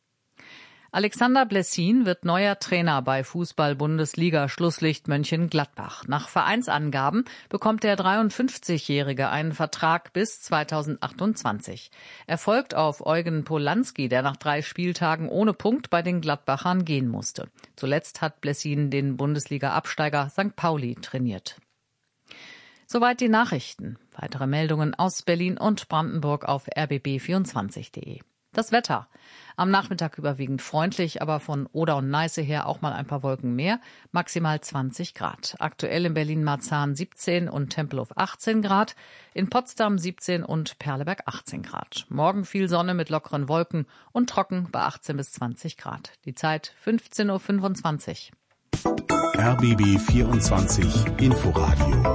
Alexander Blessin wird neuer Trainer bei Fußball-Bundesliga-Schlusslicht Mönchengladbach. Nach Vereinsangaben bekommt der dreiundfünfzigjährige einen Vertrag bis zweitausendachtundzwanzig. Er folgt auf Eugen Polanski, der nach drei Spieltagen ohne Punkt bei den Gladbachern gehen musste. Zuletzt hat Blessin den Bundesliga-Absteiger Sankt Pauli trainiert. Soweit die Nachrichten. Weitere Meldungen aus Berlin und Brandenburg auf r b b vierundzwanzig punkt de. Das Wetter. Am Nachmittag überwiegend freundlich, aber von Oder und Neiße her auch mal ein paar Wolken mehr, maximal zwanzig Grad. Aktuell in Berlin-Marzahn siebzehn und Tempelhof achtzehn Grad, in Potsdam siebzehn und Perleberg achtzehn Grad. Morgen viel Sonne mit lockeren Wolken und trocken bei achtzehn bis zwanzig Grad. Die Zeit fünfzehn Uhr fünfundzwanzig. R B B vierundzwanzig Inforadio.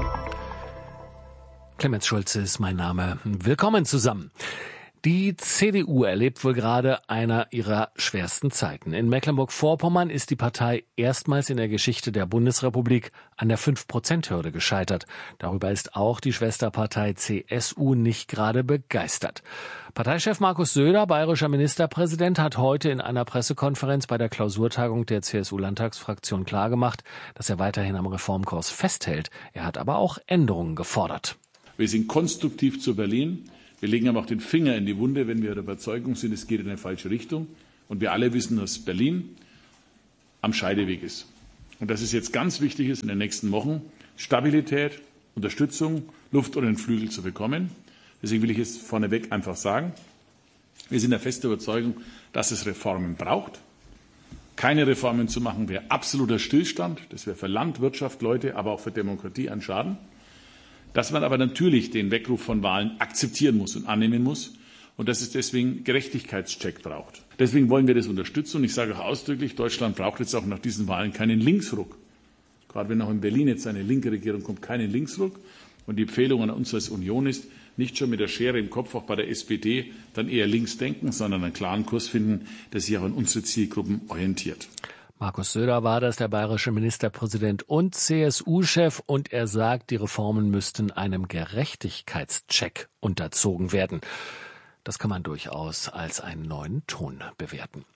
Clemens Schulze ist mein Name. Willkommen zusammen. Die C D U erlebt wohl gerade einer ihrer schwersten Zeiten. In Mecklenburg-Vorpommern ist die Partei erstmals in der Geschichte der Bundesrepublik an der fünf Prozent Hürde gescheitert. Darüber ist auch die Schwesterpartei C S U nicht gerade begeistert. Parteichef Markus Söder, bayerischer Ministerpräsident, hat heute in einer Pressekonferenz bei der Klausurtagung der C S U-Landtagsfraktion klargemacht, dass er weiterhin am Reformkurs festhält. Er hat aber auch Änderungen gefordert. Wir sind konstruktiv zu Berlin. Wir legen aber auch den Finger in die Wunde, wenn wir der Überzeugung sind, es geht in eine falsche Richtung. Und wir alle wissen, dass Berlin am Scheideweg ist. Und dass es jetzt ganz wichtig ist, in den nächsten Wochen Stabilität, Unterstützung, Luft unter den Flügel zu bekommen. Deswegen will ich es vorneweg einfach sagen. Wir sind der festen Überzeugung, dass es Reformen braucht. Keine Reformen zu machen wäre absoluter Stillstand. Das wäre für Land, Wirtschaft, Leute, aber auch für Demokratie ein Schaden. Dass man aber natürlich den Weckruf von Wahlen akzeptieren muss und annehmen muss und dass es deswegen Gerechtigkeitscheck braucht. Deswegen wollen wir das unterstützen und ich sage auch ausdrücklich, Deutschland braucht jetzt auch nach diesen Wahlen keinen Linksruck. Gerade wenn auch in Berlin jetzt eine linke Regierung kommt, keinen Linksruck. Und die Empfehlung an uns als Union ist, nicht schon mit der Schere im Kopf auch bei der S P D dann eher links denken, sondern einen klaren Kurs finden, der sich auch an unsere Zielgruppen orientiert. Markus Söder war das, der bayerische Ministerpräsident und C S U-Chef, und er sagt, die Reformen müssten einem Gerechtigkeitscheck unterzogen werden. Das kann man durchaus als einen neuen Ton bewerten.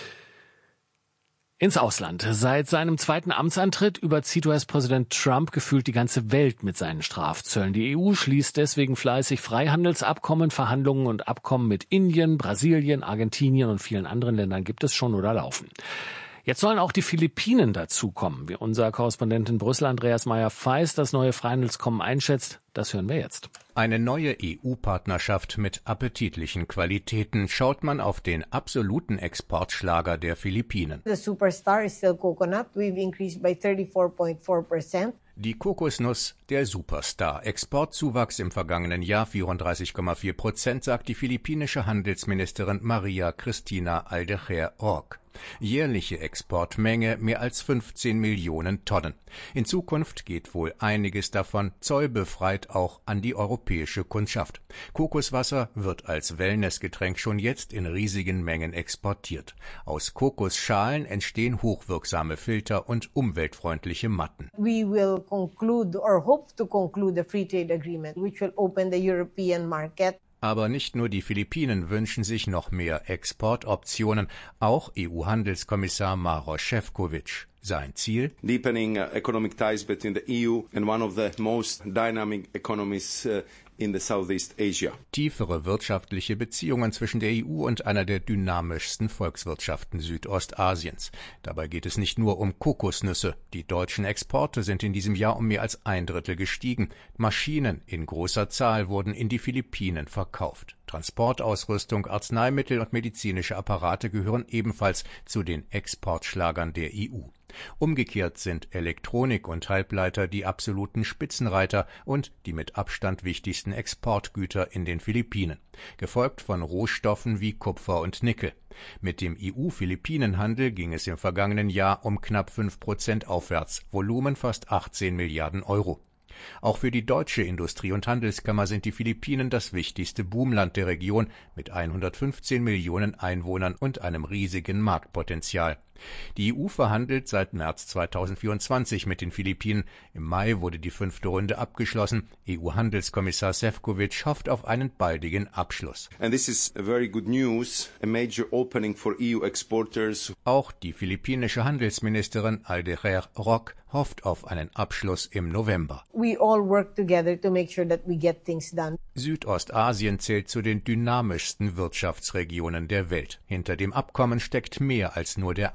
Ins Ausland. Seit seinem zweiten Amtsantritt überzieht U S-Präsident Trump gefühlt die ganze Welt mit seinen Strafzöllen. Die E U schließt deswegen fleißig Freihandelsabkommen, Verhandlungen und Abkommen mit Indien, Brasilien, Argentinien und vielen anderen Ländern gibt es schon oder laufen. Jetzt sollen auch die Philippinen dazukommen. Wie unser Korrespondent in Brüssel, Andreas Meyer-Feist, das neue Freihandelskommen einschätzt, das hören wir jetzt. Eine neue E U-Partnerschaft mit appetitlichen Qualitäten. Schaut man auf den absoluten Exportschlager der Philippinen. The superstar is still coconut. We've increased by thirty-four point four percent. Die Kokosnuss, der Superstar. Exportzuwachs im vergangenen Jahr vierunddreißig Komma vier Prozent, sagt die philippinische Handelsministerin Maria Cristina Aldejer Roque. Jährliche Exportmenge mehr als fünfzehn Millionen Tonnen. In Zukunft geht wohl einiges davon zollbefreit auch an die europäische Kundschaft. Kokoswasser wird als Wellnessgetränk schon jetzt in riesigen Mengen exportiert. Aus Kokosschalen entstehen hochwirksame Filter und umweltfreundliche Matten. We will conclude or hope to conclude a free trade agreement which will open the European market. Aber nicht nur die Philippinen wünschen sich noch mehr Exportoptionen, auch E U-Handelskommissar Maroš Šefčovič. Sein Ziel? Deepening uh, economic ties between the E U and one of the most dynamic economies uh, in the Southeast Asia. Tiefere wirtschaftliche Beziehungen zwischen der E U und einer der dynamischsten Volkswirtschaften Südostasiens. Dabei geht es nicht nur um Kokosnüsse. Die deutschen Exporte sind in diesem Jahr um mehr als ein Drittel gestiegen. Maschinen in großer Zahl wurden in die Philippinen verkauft. Transportausrüstung, Arzneimittel und medizinische Apparate gehören ebenfalls zu den Exportschlagern der E U. Umgekehrt sind Elektronik und Halbleiter die absoluten Spitzenreiter und die mit Abstand wichtigsten Exportgüter in den Philippinen, gefolgt von Rohstoffen wie Kupfer und Nickel. Mit dem E U-Philippinen-Handel ging es im vergangenen Jahr um knapp fünf Prozent aufwärts, Volumen fast achtzehn Milliarden Euro. Auch für die deutsche Industrie- und Handelskammer sind die Philippinen das wichtigste Boomland der Region mit hundertfünfzehn Millionen Einwohnern und einem riesigen Marktpotenzial. Die E U verhandelt seit März zweitausendvierundzwanzig mit den Philippinen. Im Mai wurde die fünfte Runde abgeschlossen. E U-Handelskommissar Šefčovič hofft auf einen baldigen Abschluss. And this is a very good news, a major opening for E U exporters. Auch die philippinische Handelsministerin Aldejer Roque hofft auf einen Abschluss im November. We all work together to make sure that we get things done. Südostasien zählt zu den dynamischsten Wirtschaftsregionen der Welt. Hinter dem Abkommen steckt mehr als nur der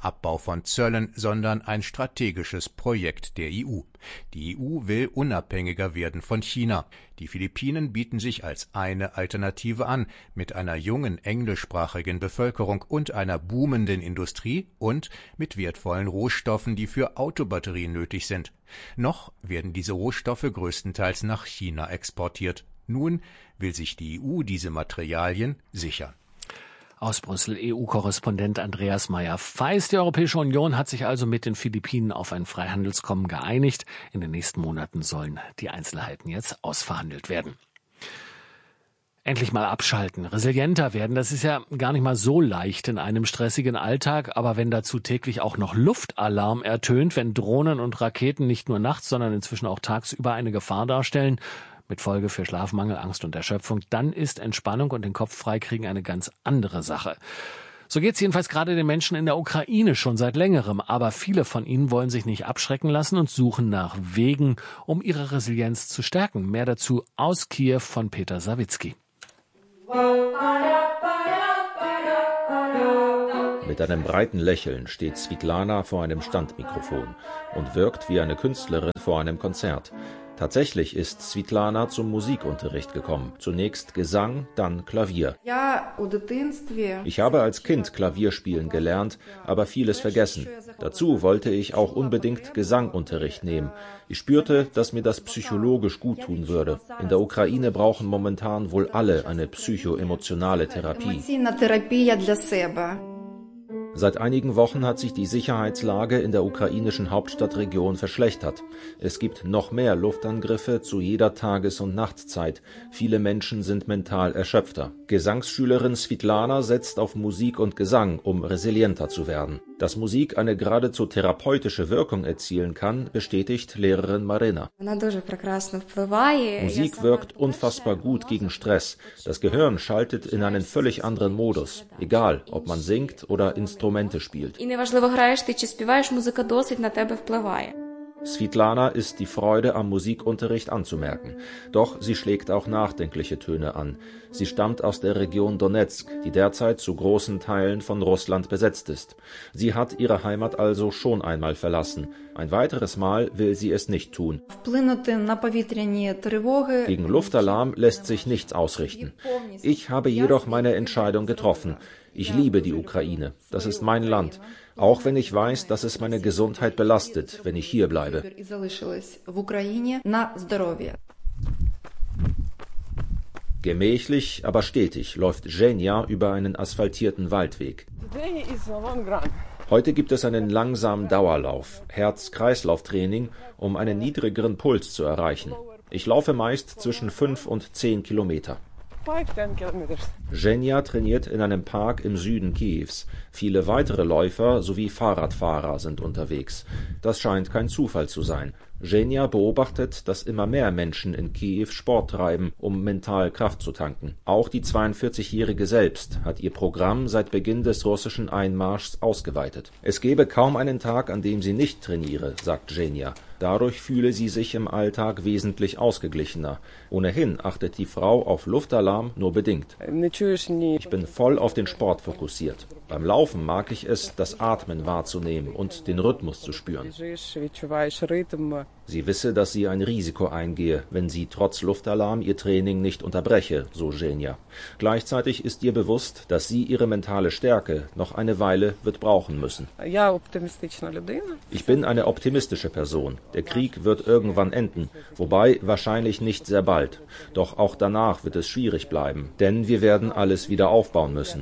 Abbau von Zöllen, sondern ein strategisches Projekt der E U. Die E U will unabhängiger werden von China. Die Philippinen bieten sich als eine Alternative an, mit einer jungen englischsprachigen Bevölkerung und einer boomenden Industrie und mit wertvollen Rohstoffen, die für Autobatterien nötig sind. Noch werden diese Rohstoffe größtenteils nach China exportiert. Nun will sich die E U diese Materialien sichern. Aus Brüssel E U-Korrespondent Andreas Meyer-Feis. Die Europäische Union hat sich also mit den Philippinen auf ein Freihandelskommen geeinigt. In den nächsten Monaten sollen die Einzelheiten jetzt ausverhandelt werden. Endlich mal abschalten, resilienter werden, das ist ja gar nicht mal so leicht in einem stressigen Alltag. Aber wenn dazu täglich auch noch Luftalarm ertönt, wenn Drohnen und Raketen nicht nur nachts, sondern inzwischen auch tagsüber eine Gefahr darstellen, mit Folge für Schlafmangel, Angst und Erschöpfung, dann ist Entspannung und den Kopf freikriegen eine ganz andere Sache. So geht's jedenfalls gerade den Menschen in der Ukraine schon seit längerem. Aber viele von ihnen wollen sich nicht abschrecken lassen und suchen nach Wegen, um ihre Resilienz zu stärken. Mehr dazu aus Kiew von Peter Sawicki. Mit einem breiten Lächeln steht Svitlana vor einem Standmikrofon und wirkt wie eine Künstlerin vor einem Konzert. Tatsächlich ist Svitlana zum Musikunterricht gekommen. Zunächst Gesang, dann Klavier. Ich habe als Kind Klavierspielen gelernt, aber vieles vergessen. Dazu wollte ich auch unbedingt Gesangunterricht nehmen. Ich spürte, dass mir das psychologisch gut tun würde. In der Ukraine brauchen momentan wohl alle eine psychoemotionale Therapie. Seit einigen Wochen hat sich die Sicherheitslage in der ukrainischen Hauptstadtregion verschlechtert. Es gibt noch mehr Luftangriffe zu jeder Tages- und Nachtzeit. Viele Menschen sind mental erschöpfter. Gesangsschülerin Svitlana setzt auf Musik und Gesang, um resilienter zu werden. Dass Musik eine geradezu therapeutische Wirkung erzielen kann, bestätigt Lehrerin Marina. Musik wirkt unfassbar gut gegen Stress. Das Gehirn schaltet in einen völlig anderen Modus, egal ob man singt oder Instrumente spielt. Svitlana ist die Freude am Musikunterricht anzumerken. Doch sie schlägt auch nachdenkliche Töne an. Sie stammt aus der Region Donezk, die derzeit zu großen Teilen von Russland besetzt ist. Sie hat ihre Heimat also schon einmal verlassen. Ein weiteres Mal will sie es nicht tun. Gegen Luftalarm lässt sich nichts ausrichten. Ich habe jedoch meine Entscheidung getroffen. Ich liebe die Ukraine. Das ist mein Land. Auch wenn ich weiß, dass es meine Gesundheit belastet, wenn ich hier bleibe. Gemächlich, aber stetig läuft Zhenya über einen asphaltierten Waldweg. Heute gibt es einen langsamen Dauerlauf, Herz-Kreislauf-Training, um einen niedrigeren Puls zu erreichen. Ich laufe meist zwischen fünf und zehn Kilometer. Zhenya trainiert in einem Park im Süden Kiews. Viele weitere Läufer sowie Fahrradfahrer sind unterwegs. Das scheint kein Zufall zu sein. Zhenya beobachtet, dass immer mehr Menschen in Kiew Sport treiben, um mental Kraft zu tanken. Auch die zweiundvierzigjährige selbst hat ihr Programm seit Beginn des russischen Einmarschs ausgeweitet. Es gebe kaum einen Tag, an dem sie nicht trainiere, sagt Zhenya. Dadurch fühle sie sich im Alltag wesentlich ausgeglichener. Ohnehin achtet die Frau auf Luftalarm nur bedingt. Ich bin voll auf den Sport fokussiert. Beim Laufen mag ich es, das Atmen wahrzunehmen und den Rhythmus zu spüren. Sie wisse, dass sie ein Risiko eingehe, wenn sie trotz Luftalarm ihr Training nicht unterbreche, so Zhenya. Gleichzeitig ist ihr bewusst, dass sie ihre mentale Stärke noch eine Weile wird brauchen müssen. Ich bin eine optimistische Person. Der Krieg wird irgendwann enden, wobei wahrscheinlich nicht sehr bald. Doch auch danach wird es schwierig bleiben, denn wir werden alles wieder aufbauen müssen.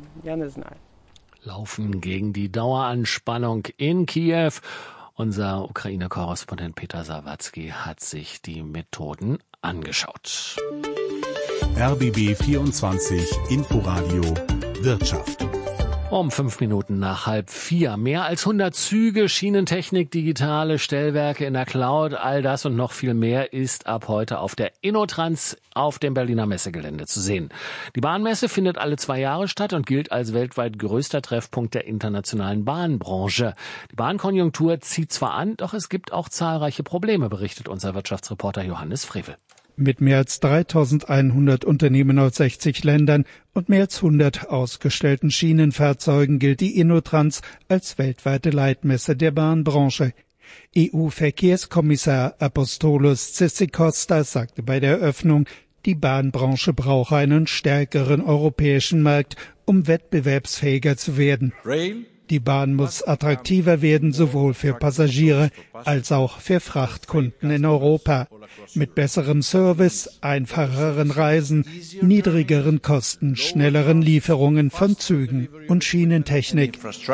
Laufen gegen die Daueranspannung in Kiew. Unser Ukraine-Korrespondent Peter Sawicki hat sich die Methoden angeschaut. R B B vierundzwanzig Inforadio Wirtschaft. Um fünf Minuten nach halb vier. Mehr als hundert Züge, Schienentechnik, digitale Stellwerke in der Cloud, all das und noch viel mehr ist ab heute auf der InnoTrans auf dem Berliner Messegelände zu sehen. Die Bahnmesse findet alle zwei Jahre statt und gilt als weltweit größter Treffpunkt der internationalen Bahnbranche. Die Bahnkonjunktur zieht zwar an, doch es gibt auch zahlreiche Probleme, berichtet unser Wirtschaftsreporter Johannes Frevel. Mit mehr als dreitausendeinhundert Unternehmen aus sechzig Ländern und mehr als hundert ausgestellten Schienenfahrzeugen gilt die Innotrans als weltweite Leitmesse der Bahnbranche. E U-Verkehrskommissar Apostolos Tzitzikostas sagte bei der Eröffnung, die Bahnbranche brauche einen stärkeren europäischen Markt, um wettbewerbsfähiger zu werden. Die Bahn muss attraktiver werden, sowohl für Passagiere als auch für Frachtkunden in Europa. Mit besserem Service, einfacheren Reisen, niedrigeren Kosten, schnelleren Lieferungen von Zügen und Schienentechnik.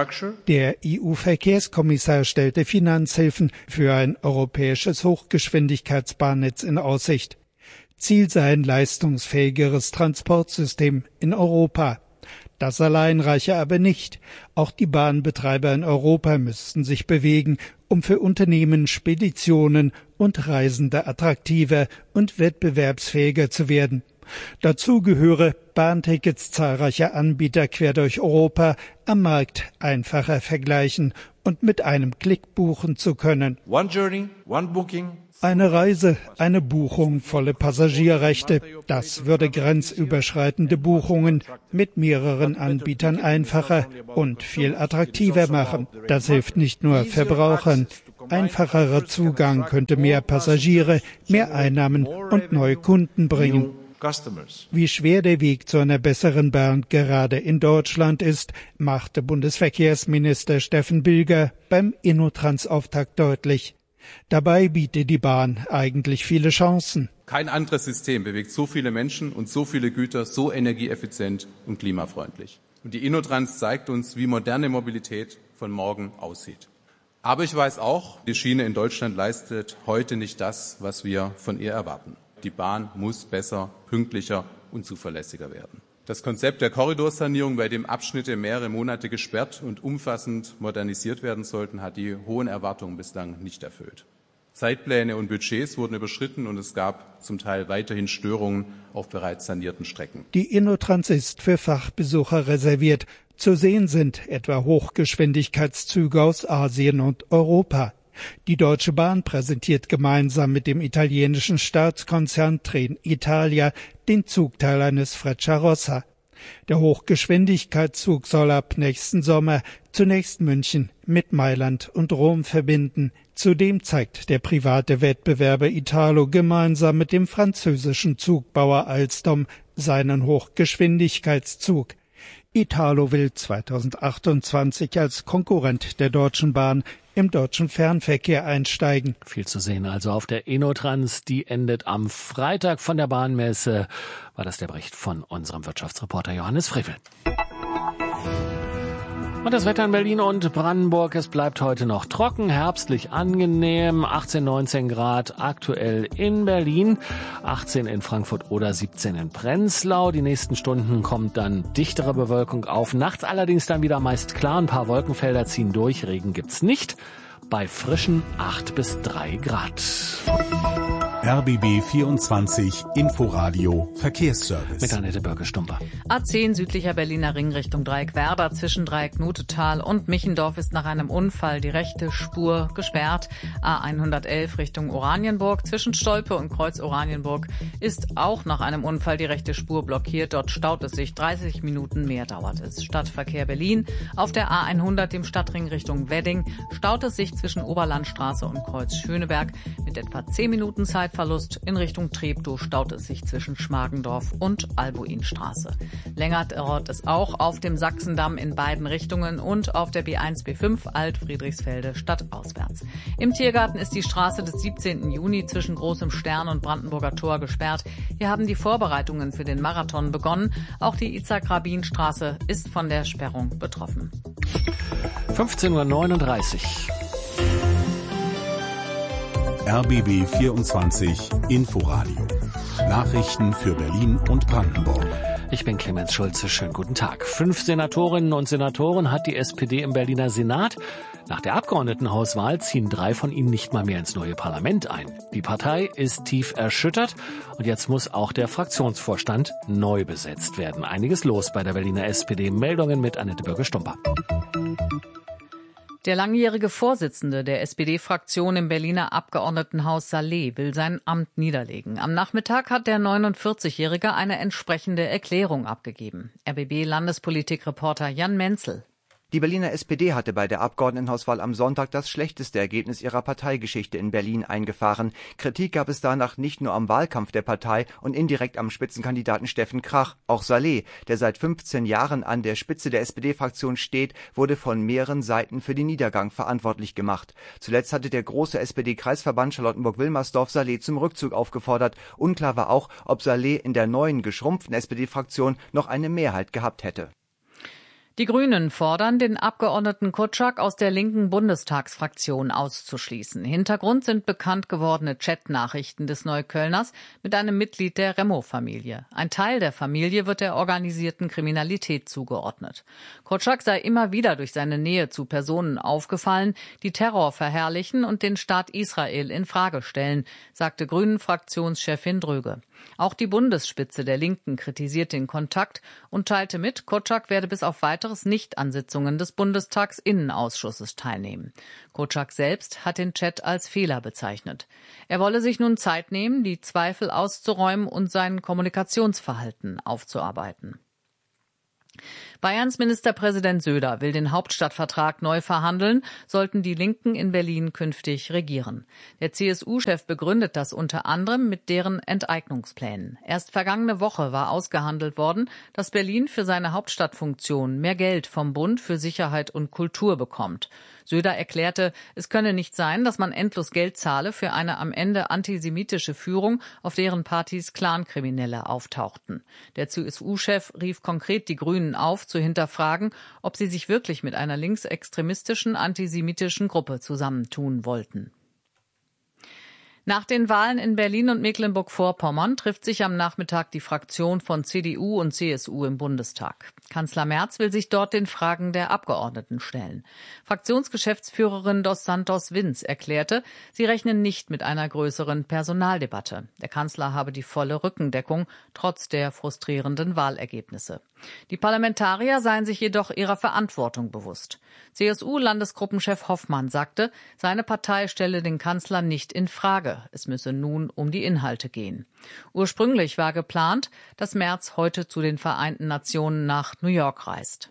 Der E U-Verkehrskommissar stellte Finanzhilfen für ein europäisches Hochgeschwindigkeitsbahnnetz in Aussicht. Ziel sei ein leistungsfähigeres Transportsystem in Europa. Das allein reiche aber nicht. Auch die Bahnbetreiber in Europa müssten sich bewegen, um für Unternehmen, Speditionen und Reisende attraktiver und wettbewerbsfähiger zu werden. Dazu gehöre, Bahntickets zahlreicher Anbieter quer durch Europa am Markt einfacher vergleichen und mit einem Klick buchen zu können. One journey, one booking. Eine Reise, eine Buchung, volle Passagierrechte. Das würde grenzüberschreitende Buchungen mit mehreren Anbietern einfacher und viel attraktiver machen. Das hilft nicht nur Verbrauchern. Einfacherer Zugang könnte mehr Passagiere, mehr Einnahmen und neue Kunden bringen. Wie schwer der Weg zu einer besseren Bahn gerade in Deutschland ist, machte Bundesverkehrsminister Steffen Bilger beim Innotrans-Auftakt deutlich. Dabei bietet die Bahn eigentlich viele Chancen. Kein anderes System bewegt so viele Menschen und so viele Güter so energieeffizient und klimafreundlich. Und die Innotrans zeigt uns, wie moderne Mobilität von morgen aussieht. Aber ich weiß auch, die Schiene in Deutschland leistet heute nicht das, was wir von ihr erwarten. Die Bahn muss besser, pünktlicher und zuverlässiger werden. Das Konzept der Korridorsanierung, bei dem Abschnitte mehrere Monate gesperrt und umfassend modernisiert werden sollten, hat die hohen Erwartungen bislang nicht erfüllt. Zeitpläne und Budgets wurden überschritten und es gab zum Teil weiterhin Störungen auf bereits sanierten Strecken. Die Innotrans ist für Fachbesucher reserviert. Zu sehen sind etwa Hochgeschwindigkeitszüge aus Asien und Europa. Die Deutsche Bahn präsentiert gemeinsam mit dem italienischen Staatskonzern Trenitalia den Zugteil eines Frecciarossa. Der Hochgeschwindigkeitszug soll ab nächsten Sommer zunächst München mit Mailand und Rom verbinden. Zudem zeigt der private Wettbewerber Italo gemeinsam mit dem französischen Zugbauer Alstom seinen Hochgeschwindigkeitszug. Italo will zweitausendachtundzwanzig als Konkurrent der Deutschen Bahn im deutschen Fernverkehr einsteigen. Viel zu sehen also auf der Innotrans, die endet am Freitag von der Bahnmesse. War das der Bericht von unserem Wirtschaftsreporter Johannes Frevel. Und das Wetter in Berlin und Brandenburg, es bleibt heute noch trocken, herbstlich angenehm, achtzehn, neunzehn Grad aktuell in Berlin, achtzehn in Frankfurt oder siebzehn in Prenzlau. Die nächsten Stunden kommt dann dichtere Bewölkung auf, nachts allerdings dann wieder meist klar, ein paar Wolkenfelder ziehen durch, Regen gibt's nicht, bei frischen acht bis drei Grad. R B B vierundzwanzig Inforadio Verkehrsservice. Mit Annette Börke-Stumper. A zehn südlicher Berliner Ring Richtung Dreieckwerder zwischen Dreieck-Nutetal und Michendorf ist nach einem Unfall die rechte Spur gesperrt. A hundertelf Richtung Oranienburg zwischen Stolpe und Kreuz Oranienburg ist auch nach einem Unfall die rechte Spur blockiert. Dort staut es sich, dreißig Minuten mehr dauert es. Stadtverkehr Berlin. Auf der A hundert dem Stadtring Richtung Wedding staut es sich zwischen Oberlandstraße und Kreuz Schöneberg mit etwa zehn Minuten Zeit. Verlust in Richtung Treptow staut es sich zwischen Schmargendorf und Albuinstraße. Länger dauert es auch auf dem Sachsendamm in beiden Richtungen und auf der B eins B fünf Alt-Friedrichsfelde stadtauswärts. Im Tiergarten ist die Straße des siebzehnten Juni zwischen Großem Stern und Brandenburger Tor gesperrt. Hier haben die Vorbereitungen für den Marathon begonnen. Auch die Itzhak-Rabin-Straße ist von der Sperrung betroffen. fünfzehn Uhr neununddreißig. R B B vierundzwanzig Inforadio. Nachrichten für Berlin und Brandenburg. Ich bin Clemens Schulze. Schönen guten Tag. Fünf Senatorinnen und Senatoren hat die S P D im Berliner Senat. Nach der Abgeordnetenhauswahl ziehen drei von ihnen nicht mal mehr ins neue Parlament ein. Die Partei ist tief erschüttert und jetzt muss auch der Fraktionsvorstand neu besetzt werden. Einiges los bei der Berliner S P D. Meldungen mit Annette Börke-Stumper. Der langjährige Vorsitzende der S P D-Fraktion im Berliner Abgeordnetenhaus Saleh will sein Amt niederlegen. Am Nachmittag hat der neunundvierzigjährige eine entsprechende Erklärung abgegeben. R B B-Landespolitik-Reporter Jan Menzel. Die Berliner S P D hatte bei der Abgeordnetenhauswahl am Sonntag das schlechteste Ergebnis ihrer Parteigeschichte in Berlin eingefahren. Kritik gab es danach nicht nur am Wahlkampf der Partei und indirekt am Spitzenkandidaten Steffen Krach. Auch Saleh, der seit fünfzehn Jahren an der Spitze der S P D-Fraktion steht, wurde von mehreren Seiten für den Niedergang verantwortlich gemacht. Zuletzt hatte der große S P D-Kreisverband Charlottenburg-Wilmersdorf Saleh zum Rückzug aufgefordert. Unklar war auch, ob Saleh in der neuen, geschrumpften S P D-Fraktion noch eine Mehrheit gehabt hätte. Die Grünen fordern, den Abgeordneten Kutschak aus der linken Bundestagsfraktion auszuschließen. Hintergrund sind bekannt gewordene Chatnachrichten des Neuköllners mit einem Mitglied der Remo-Familie. Ein Teil der Familie wird der organisierten Kriminalität zugeordnet. Kutschak sei immer wieder durch seine Nähe zu Personen aufgefallen, die Terror verherrlichen und den Staat Israel in Frage stellen, sagte Grünen-Fraktionschefin Dröge. Auch die Bundesspitze der Linken kritisiert den Kontakt und teilte mit, Kutschak werde bis auf weiteres nicht an Sitzungen des Bundestagsinnenausschusses teilnehmen. Kutschak selbst hat den Chat als Fehler bezeichnet. Er wolle sich nun Zeit nehmen, die Zweifel auszuräumen und sein Kommunikationsverhalten aufzuarbeiten. Bayerns Ministerpräsident Söder will den Hauptstadtvertrag neu verhandeln, sollten die Linken in Berlin künftig regieren. Der C S U-Chef begründet das unter anderem mit deren Enteignungsplänen. Erst vergangene Woche war ausgehandelt worden, dass Berlin für seine Hauptstadtfunktion mehr Geld vom Bund für Sicherheit und Kultur bekommt. Söder erklärte, es könne nicht sein, dass man endlos Geld zahle für eine am Ende antisemitische Führung, auf deren Partys Clankriminelle auftauchten. Der C S U-Chef rief konkret die Grünen auf, zu hinterfragen, ob sie sich wirklich mit einer linksextremistischen antisemitischen Gruppe zusammentun wollten. Nach den Wahlen in Berlin und Mecklenburg-Vorpommern trifft sich am Nachmittag die Fraktion von C D U und C S U im Bundestag. Kanzler Merz will sich dort den Fragen der Abgeordneten stellen. Fraktionsgeschäftsführerin Dos Santos Vinz erklärte, sie rechnen nicht mit einer größeren Personaldebatte. Der Kanzler habe die volle Rückendeckung, trotz der frustrierenden Wahlergebnisse. Die Parlamentarier seien sich jedoch ihrer Verantwortung bewusst. C S U-Landesgruppenchef Hoffmann sagte, seine Partei stelle den Kanzler nicht in Frage. Es müsse nun um die Inhalte gehen. Ursprünglich war geplant, dass Merz heute zu den Vereinten Nationen nach New York reist.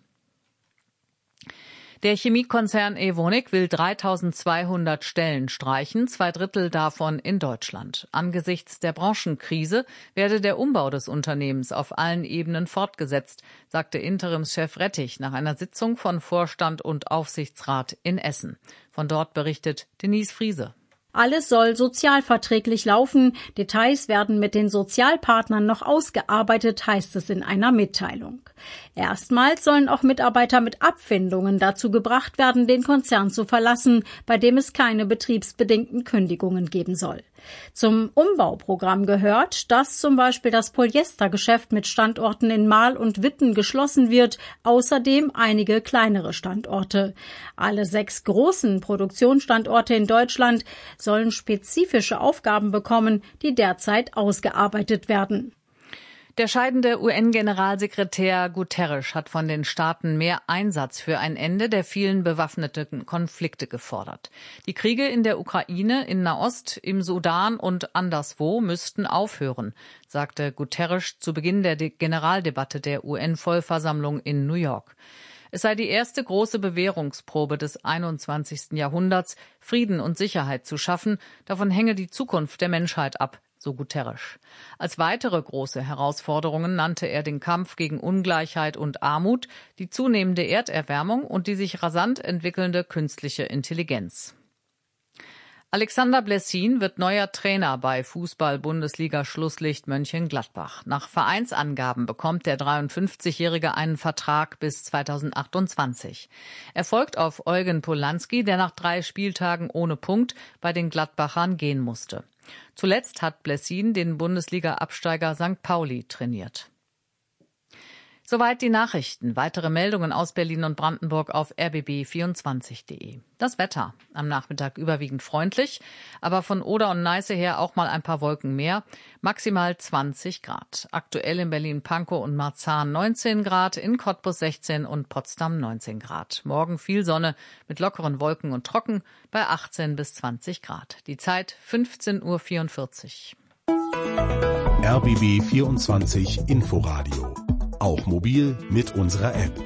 Der Chemiekonzern Evonik will dreitausendzweihundert Stellen streichen, zwei Drittel davon in Deutschland. Angesichts der Branchenkrise werde der Umbau des Unternehmens auf allen Ebenen fortgesetzt, sagte Interimschef Rettich nach einer Sitzung von Vorstand und Aufsichtsrat in Essen. Von dort berichtet Denise Friese. Alles soll sozialverträglich laufen. Details werden mit den Sozialpartnern noch ausgearbeitet, heißt es in einer Mitteilung. Erstmals sollen auch Mitarbeiter mit Abfindungen dazu gebracht werden, den Konzern zu verlassen, bei dem es keine betriebsbedingten Kündigungen geben soll. Zum Umbauprogramm gehört, dass zum Beispiel das Polyestergeschäft mit Standorten in Marl und Witten geschlossen wird, außerdem einige kleinere Standorte. Alle sechs großen Produktionsstandorte in Deutschland sollen spezifische Aufgaben bekommen, die derzeit ausgearbeitet werden. Der scheidende U N-Generalsekretär Guterres hat von den Staaten mehr Einsatz für ein Ende der vielen bewaffneten Konflikte gefordert. Die Kriege in der Ukraine, in Nahost, im Sudan und anderswo müssten aufhören, sagte Guterres zu Beginn der Generaldebatte der U N-Vollversammlung in New York. Es sei die erste große Bewährungsprobe des einundzwanzigsten Jahrhunderts, Frieden und Sicherheit zu schaffen. Davon hänge die Zukunft der Menschheit ab, so Guterres. Als weitere große Herausforderungen nannte er den Kampf gegen Ungleichheit und Armut, die zunehmende Erderwärmung und die sich rasant entwickelnde künstliche Intelligenz. Alexander Blessin wird neuer Trainer bei Fußball-Bundesliga-Schlusslicht Mönchengladbach. Nach Vereinsangaben bekommt der dreiundfünfzigjährige einen Vertrag bis zweitausendachtundzwanzig. Er folgt auf Eugen Polanski, der nach drei Spieltagen ohne Punkt bei den Gladbachern gehen musste. Zuletzt hat Blessin den Bundesliga-Absteiger Sankt Pauli trainiert. Soweit die Nachrichten. Weitere Meldungen aus Berlin und Brandenburg auf r b b vierundzwanzig punkt de. Das Wetter. Am Nachmittag überwiegend freundlich, aber von Oder und Neiße her auch mal ein paar Wolken mehr. Maximal zwanzig Grad. Aktuell in Berlin-Pankow und Marzahn neunzehn Grad, in Cottbus sechzehn und Potsdam neunzehn Grad. Morgen viel Sonne mit lockeren Wolken und trocken bei achtzehn bis zwanzig Grad. Die Zeit fünfzehn Uhr vierundvierzig. R B B vierundzwanzig Inforadio. Auch mobil mit unserer App.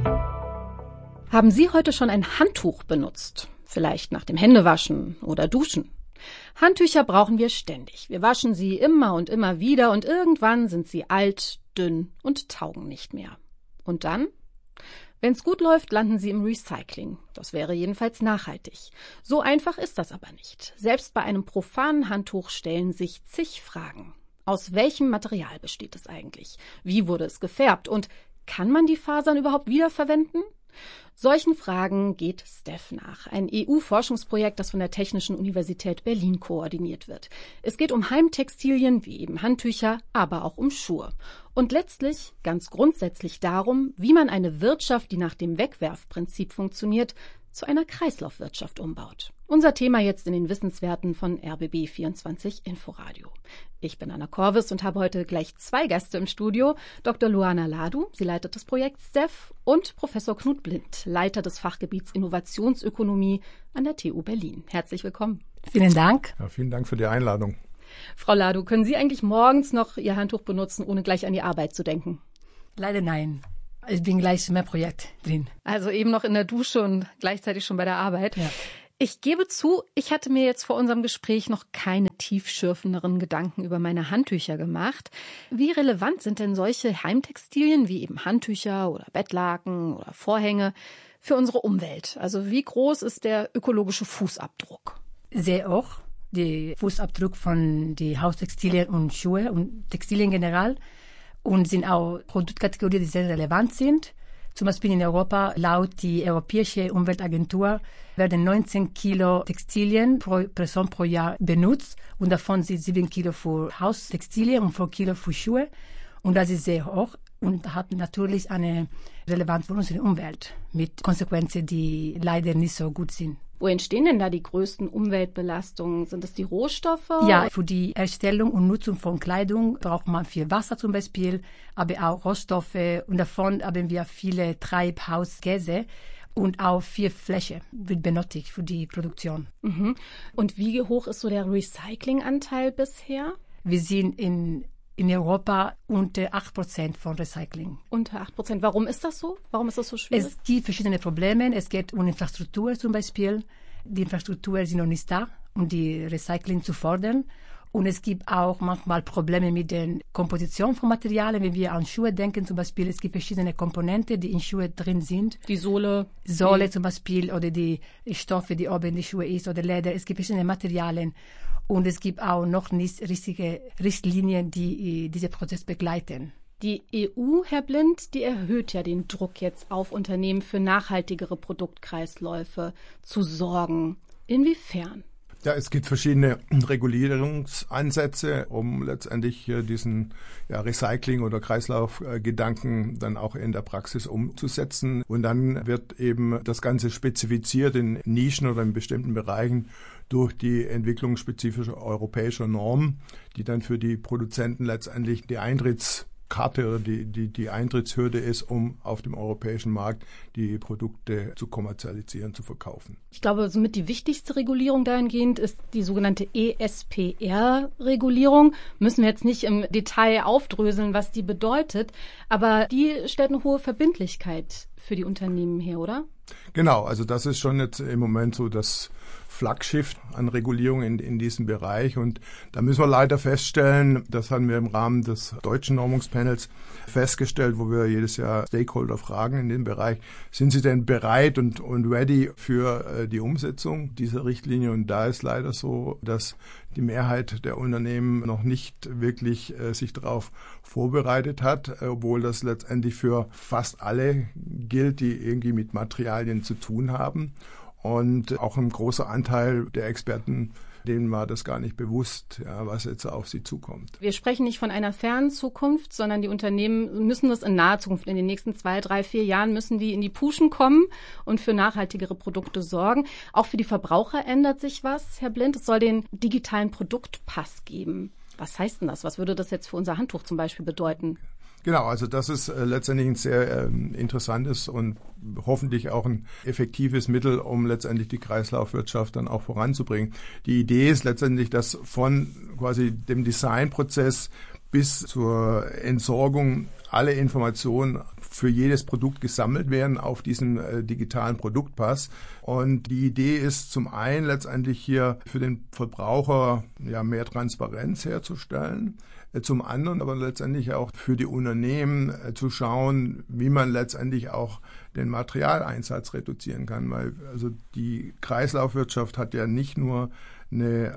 Haben Sie heute schon ein Handtuch benutzt? Vielleicht nach dem Händewaschen oder Duschen? Handtücher brauchen wir ständig. Wir waschen sie immer und immer wieder und irgendwann sind sie alt, dünn und taugen nicht mehr. Und dann? Wenn's gut läuft, landen sie im Recycling. Das wäre jedenfalls nachhaltig. So einfach ist das aber nicht. Selbst bei einem profanen Handtuch stellen sich zig Fragen. Aus welchem Material besteht es eigentlich? Wie wurde es gefärbt? Und kann man die Fasern überhaupt wiederverwenden? Solchen Fragen geht STEF nach, ein E U-Forschungsprojekt, das von der Technischen Universität Berlin koordiniert wird. Es geht um Heimtextilien wie eben Handtücher, aber auch um Schuhe. Und letztlich, ganz grundsätzlich darum, wie man eine Wirtschaft, die nach dem Wegwerfprinzip funktioniert, zu einer Kreislaufwirtschaft umbaut. Unser Thema jetzt in den Wissenswerten von R B B vierundzwanzig Inforadio. Ich bin Anna Korvis und habe heute gleich zwei Gäste im Studio. Doktor Luana Ladu, sie leitet das Projekt STEF, und Professor Knut Blind, Leiter des Fachgebiets Innovationsökonomie an der T U Berlin. Herzlich willkommen. Vielen Dank. Ja, vielen Dank für die Einladung. Frau Ladu, können Sie eigentlich morgens noch Ihr Handtuch benutzen, ohne gleich an die Arbeit zu denken? Leider nein. Ich bin gleich im Projekt drin. Also eben noch in der Dusche und gleichzeitig schon bei der Arbeit. Ja. Ich gebe zu, ich hatte mir jetzt vor unserem Gespräch noch keine tiefschürfenderen Gedanken über meine Handtücher gemacht. Wie relevant sind denn solche Heimtextilien wie eben Handtücher oder Bettlaken oder Vorhänge für unsere Umwelt? Also wie groß ist der ökologische Fußabdruck? Sehr hoch. Der Fußabdruck von den Haustextilien und Schuhe und Textilien generell. Und sind auch Produktkategorien, die sehr relevant sind. Zum Beispiel in Europa, laut die Europäische Umweltagentur, werden neunzehn Kilo Textilien pro Person pro Jahr benutzt. Und davon sind sieben Kilo für Haustextilien und vier Kilo für Schuhe. Und das ist sehr hoch und hat natürlich eine Relevanz für unsere Umwelt mit Konsequenzen, die leider nicht so gut sind. Wo entstehen denn da die größten Umweltbelastungen? Sind es die Rohstoffe? Ja, für die Erstellung und Nutzung von Kleidung braucht man viel Wasser zum Beispiel, aber auch Rohstoffe. Und davon haben wir viele Treibhausgase und auch viel Fläche wird benötigt für die Produktion. Mhm. Und wie hoch ist so der Recyclinganteil bisher? Wir sind in in Europa unter acht Prozent von Recycling. Unter acht Prozent. Warum ist das so? Warum ist das so schwierig? Es gibt verschiedene Probleme. Es geht um Infrastruktur zum Beispiel. Die Infrastruktur ist noch nicht da, um die Recycling zu fördern. Und es gibt auch manchmal Probleme mit der Komposition von Materialien. Wenn wir an Schuhe denken zum Beispiel, es gibt verschiedene Komponenten, die in Schuhe drin sind. Die Sohle. Sohle zum Beispiel oder die Stoffe, die oben in die Schuhe ist oder Leder. Es gibt verschiedene Materialien. Und es gibt auch noch nicht richtige Richtlinien, die diesen Prozess begleiten. Die E U, Herr Blind, die erhöht ja den Druck jetzt auf Unternehmen für nachhaltigere Produktkreisläufe zu sorgen. Inwiefern? Ja, es gibt verschiedene Regulierungsansätze, um letztendlich diesen ja, Recycling- oder Kreislaufgedanken dann auch in der Praxis umzusetzen. Und dann wird eben das Ganze spezifiziert in Nischen oder in bestimmten Bereichen durch die Entwicklung spezifischer europäischer Normen, die dann für die Produzenten letztendlich die Eintrittskarte oder die, die, die Eintrittshürde ist, um auf dem europäischen Markt die Produkte zu kommerzialisieren, zu verkaufen. Ich glaube, somit die wichtigste Regulierung dahingehend ist die sogenannte E S P R-Regulierung. Müssen wir jetzt nicht im Detail aufdröseln, was die bedeutet, aber die stellt eine hohe Verbindlichkeit für die Unternehmen her, oder? Genau, also das ist schon jetzt im Moment so das Flaggschiff an Regulierung in, in diesem Bereich. Und da müssen wir leider feststellen, das haben wir im Rahmen des deutschen Normungspanels festgestellt, wo wir jedes Jahr Stakeholder fragen in dem Bereich, sind sie denn bereit und, und ready für äh, die Umsetzung dieser Richtlinie? Und da ist leider so, dass die Mehrheit der Unternehmen noch nicht wirklich äh, sich darauf vorbereitet hat, obwohl das letztendlich für fast alle gilt, die irgendwie mit Materialien zu tun haben. Und auch ein großer Anteil der Experten denen war das gar nicht bewusst, ja, was jetzt auf sie zukommt. Wir sprechen nicht von einer fernen Zukunft, sondern die Unternehmen müssen das in naher Zukunft, in den nächsten zwei, drei, vier Jahren müssen die in die Puschen kommen und für nachhaltigere Produkte sorgen. Auch für die Verbraucher ändert sich was, Herr Blind. Es soll den digitalen Produktpass geben. Was heißt denn das? Was würde das jetzt für unser Handtuch zum Beispiel bedeuten? Genau, also das ist äh, letztendlich ein sehr ähm, interessantes und hoffentlich auch ein effektives Mittel, um letztendlich die Kreislaufwirtschaft dann auch voranzubringen. Die Idee ist letztendlich, dass von quasi dem Designprozess bis zur Entsorgung alle Informationen für jedes Produkt gesammelt werden auf diesem äh, digitalen Produktpass. Und die Idee ist zum einen letztendlich hier für den Verbraucher ja mehr Transparenz herzustellen. Zum anderen aber letztendlich auch für die Unternehmen äh, zu schauen, wie man letztendlich auch den Materialeinsatz reduzieren kann. Weil also die Kreislaufwirtschaft hat ja nicht nur eine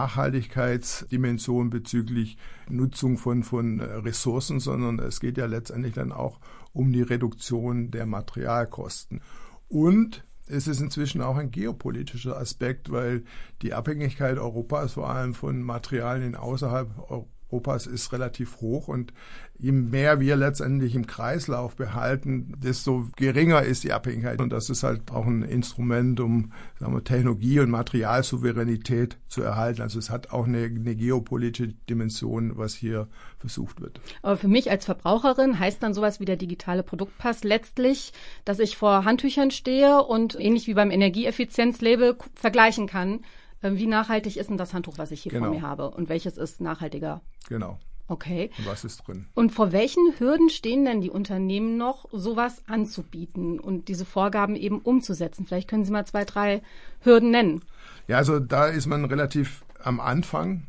Nachhaltigkeitsdimension bezüglich Nutzung von, von Ressourcen, sondern es geht ja letztendlich dann auch um die Reduktion der Materialkosten. Und es ist inzwischen auch ein geopolitischer Aspekt, weil die Abhängigkeit Europas vor allem von Materialien außerhalb Europas Europas ist relativ hoch und je mehr wir letztendlich im Kreislauf behalten, desto geringer ist die Abhängigkeit. Und das ist halt auch ein Instrument, um sagen wir, Technologie- und Materialsouveränität zu erhalten. Also es hat auch eine, eine geopolitische Dimension, was hier versucht wird. Aber für mich als Verbraucherin heißt dann sowas wie der digitale Produktpass letztlich, dass ich vor Handtüchern stehe und ähnlich wie beim Energieeffizienzlabel vergleichen kann, wie nachhaltig ist denn das Handtuch, was ich hier genau vor mir habe? Und welches ist nachhaltiger? Genau. Okay. Und was ist drin? Und vor welchen Hürden stehen denn die Unternehmen noch, sowas anzubieten und diese Vorgaben eben umzusetzen? Vielleicht können Sie mal zwei, drei Hürden nennen. Ja, also da ist man relativ am Anfang.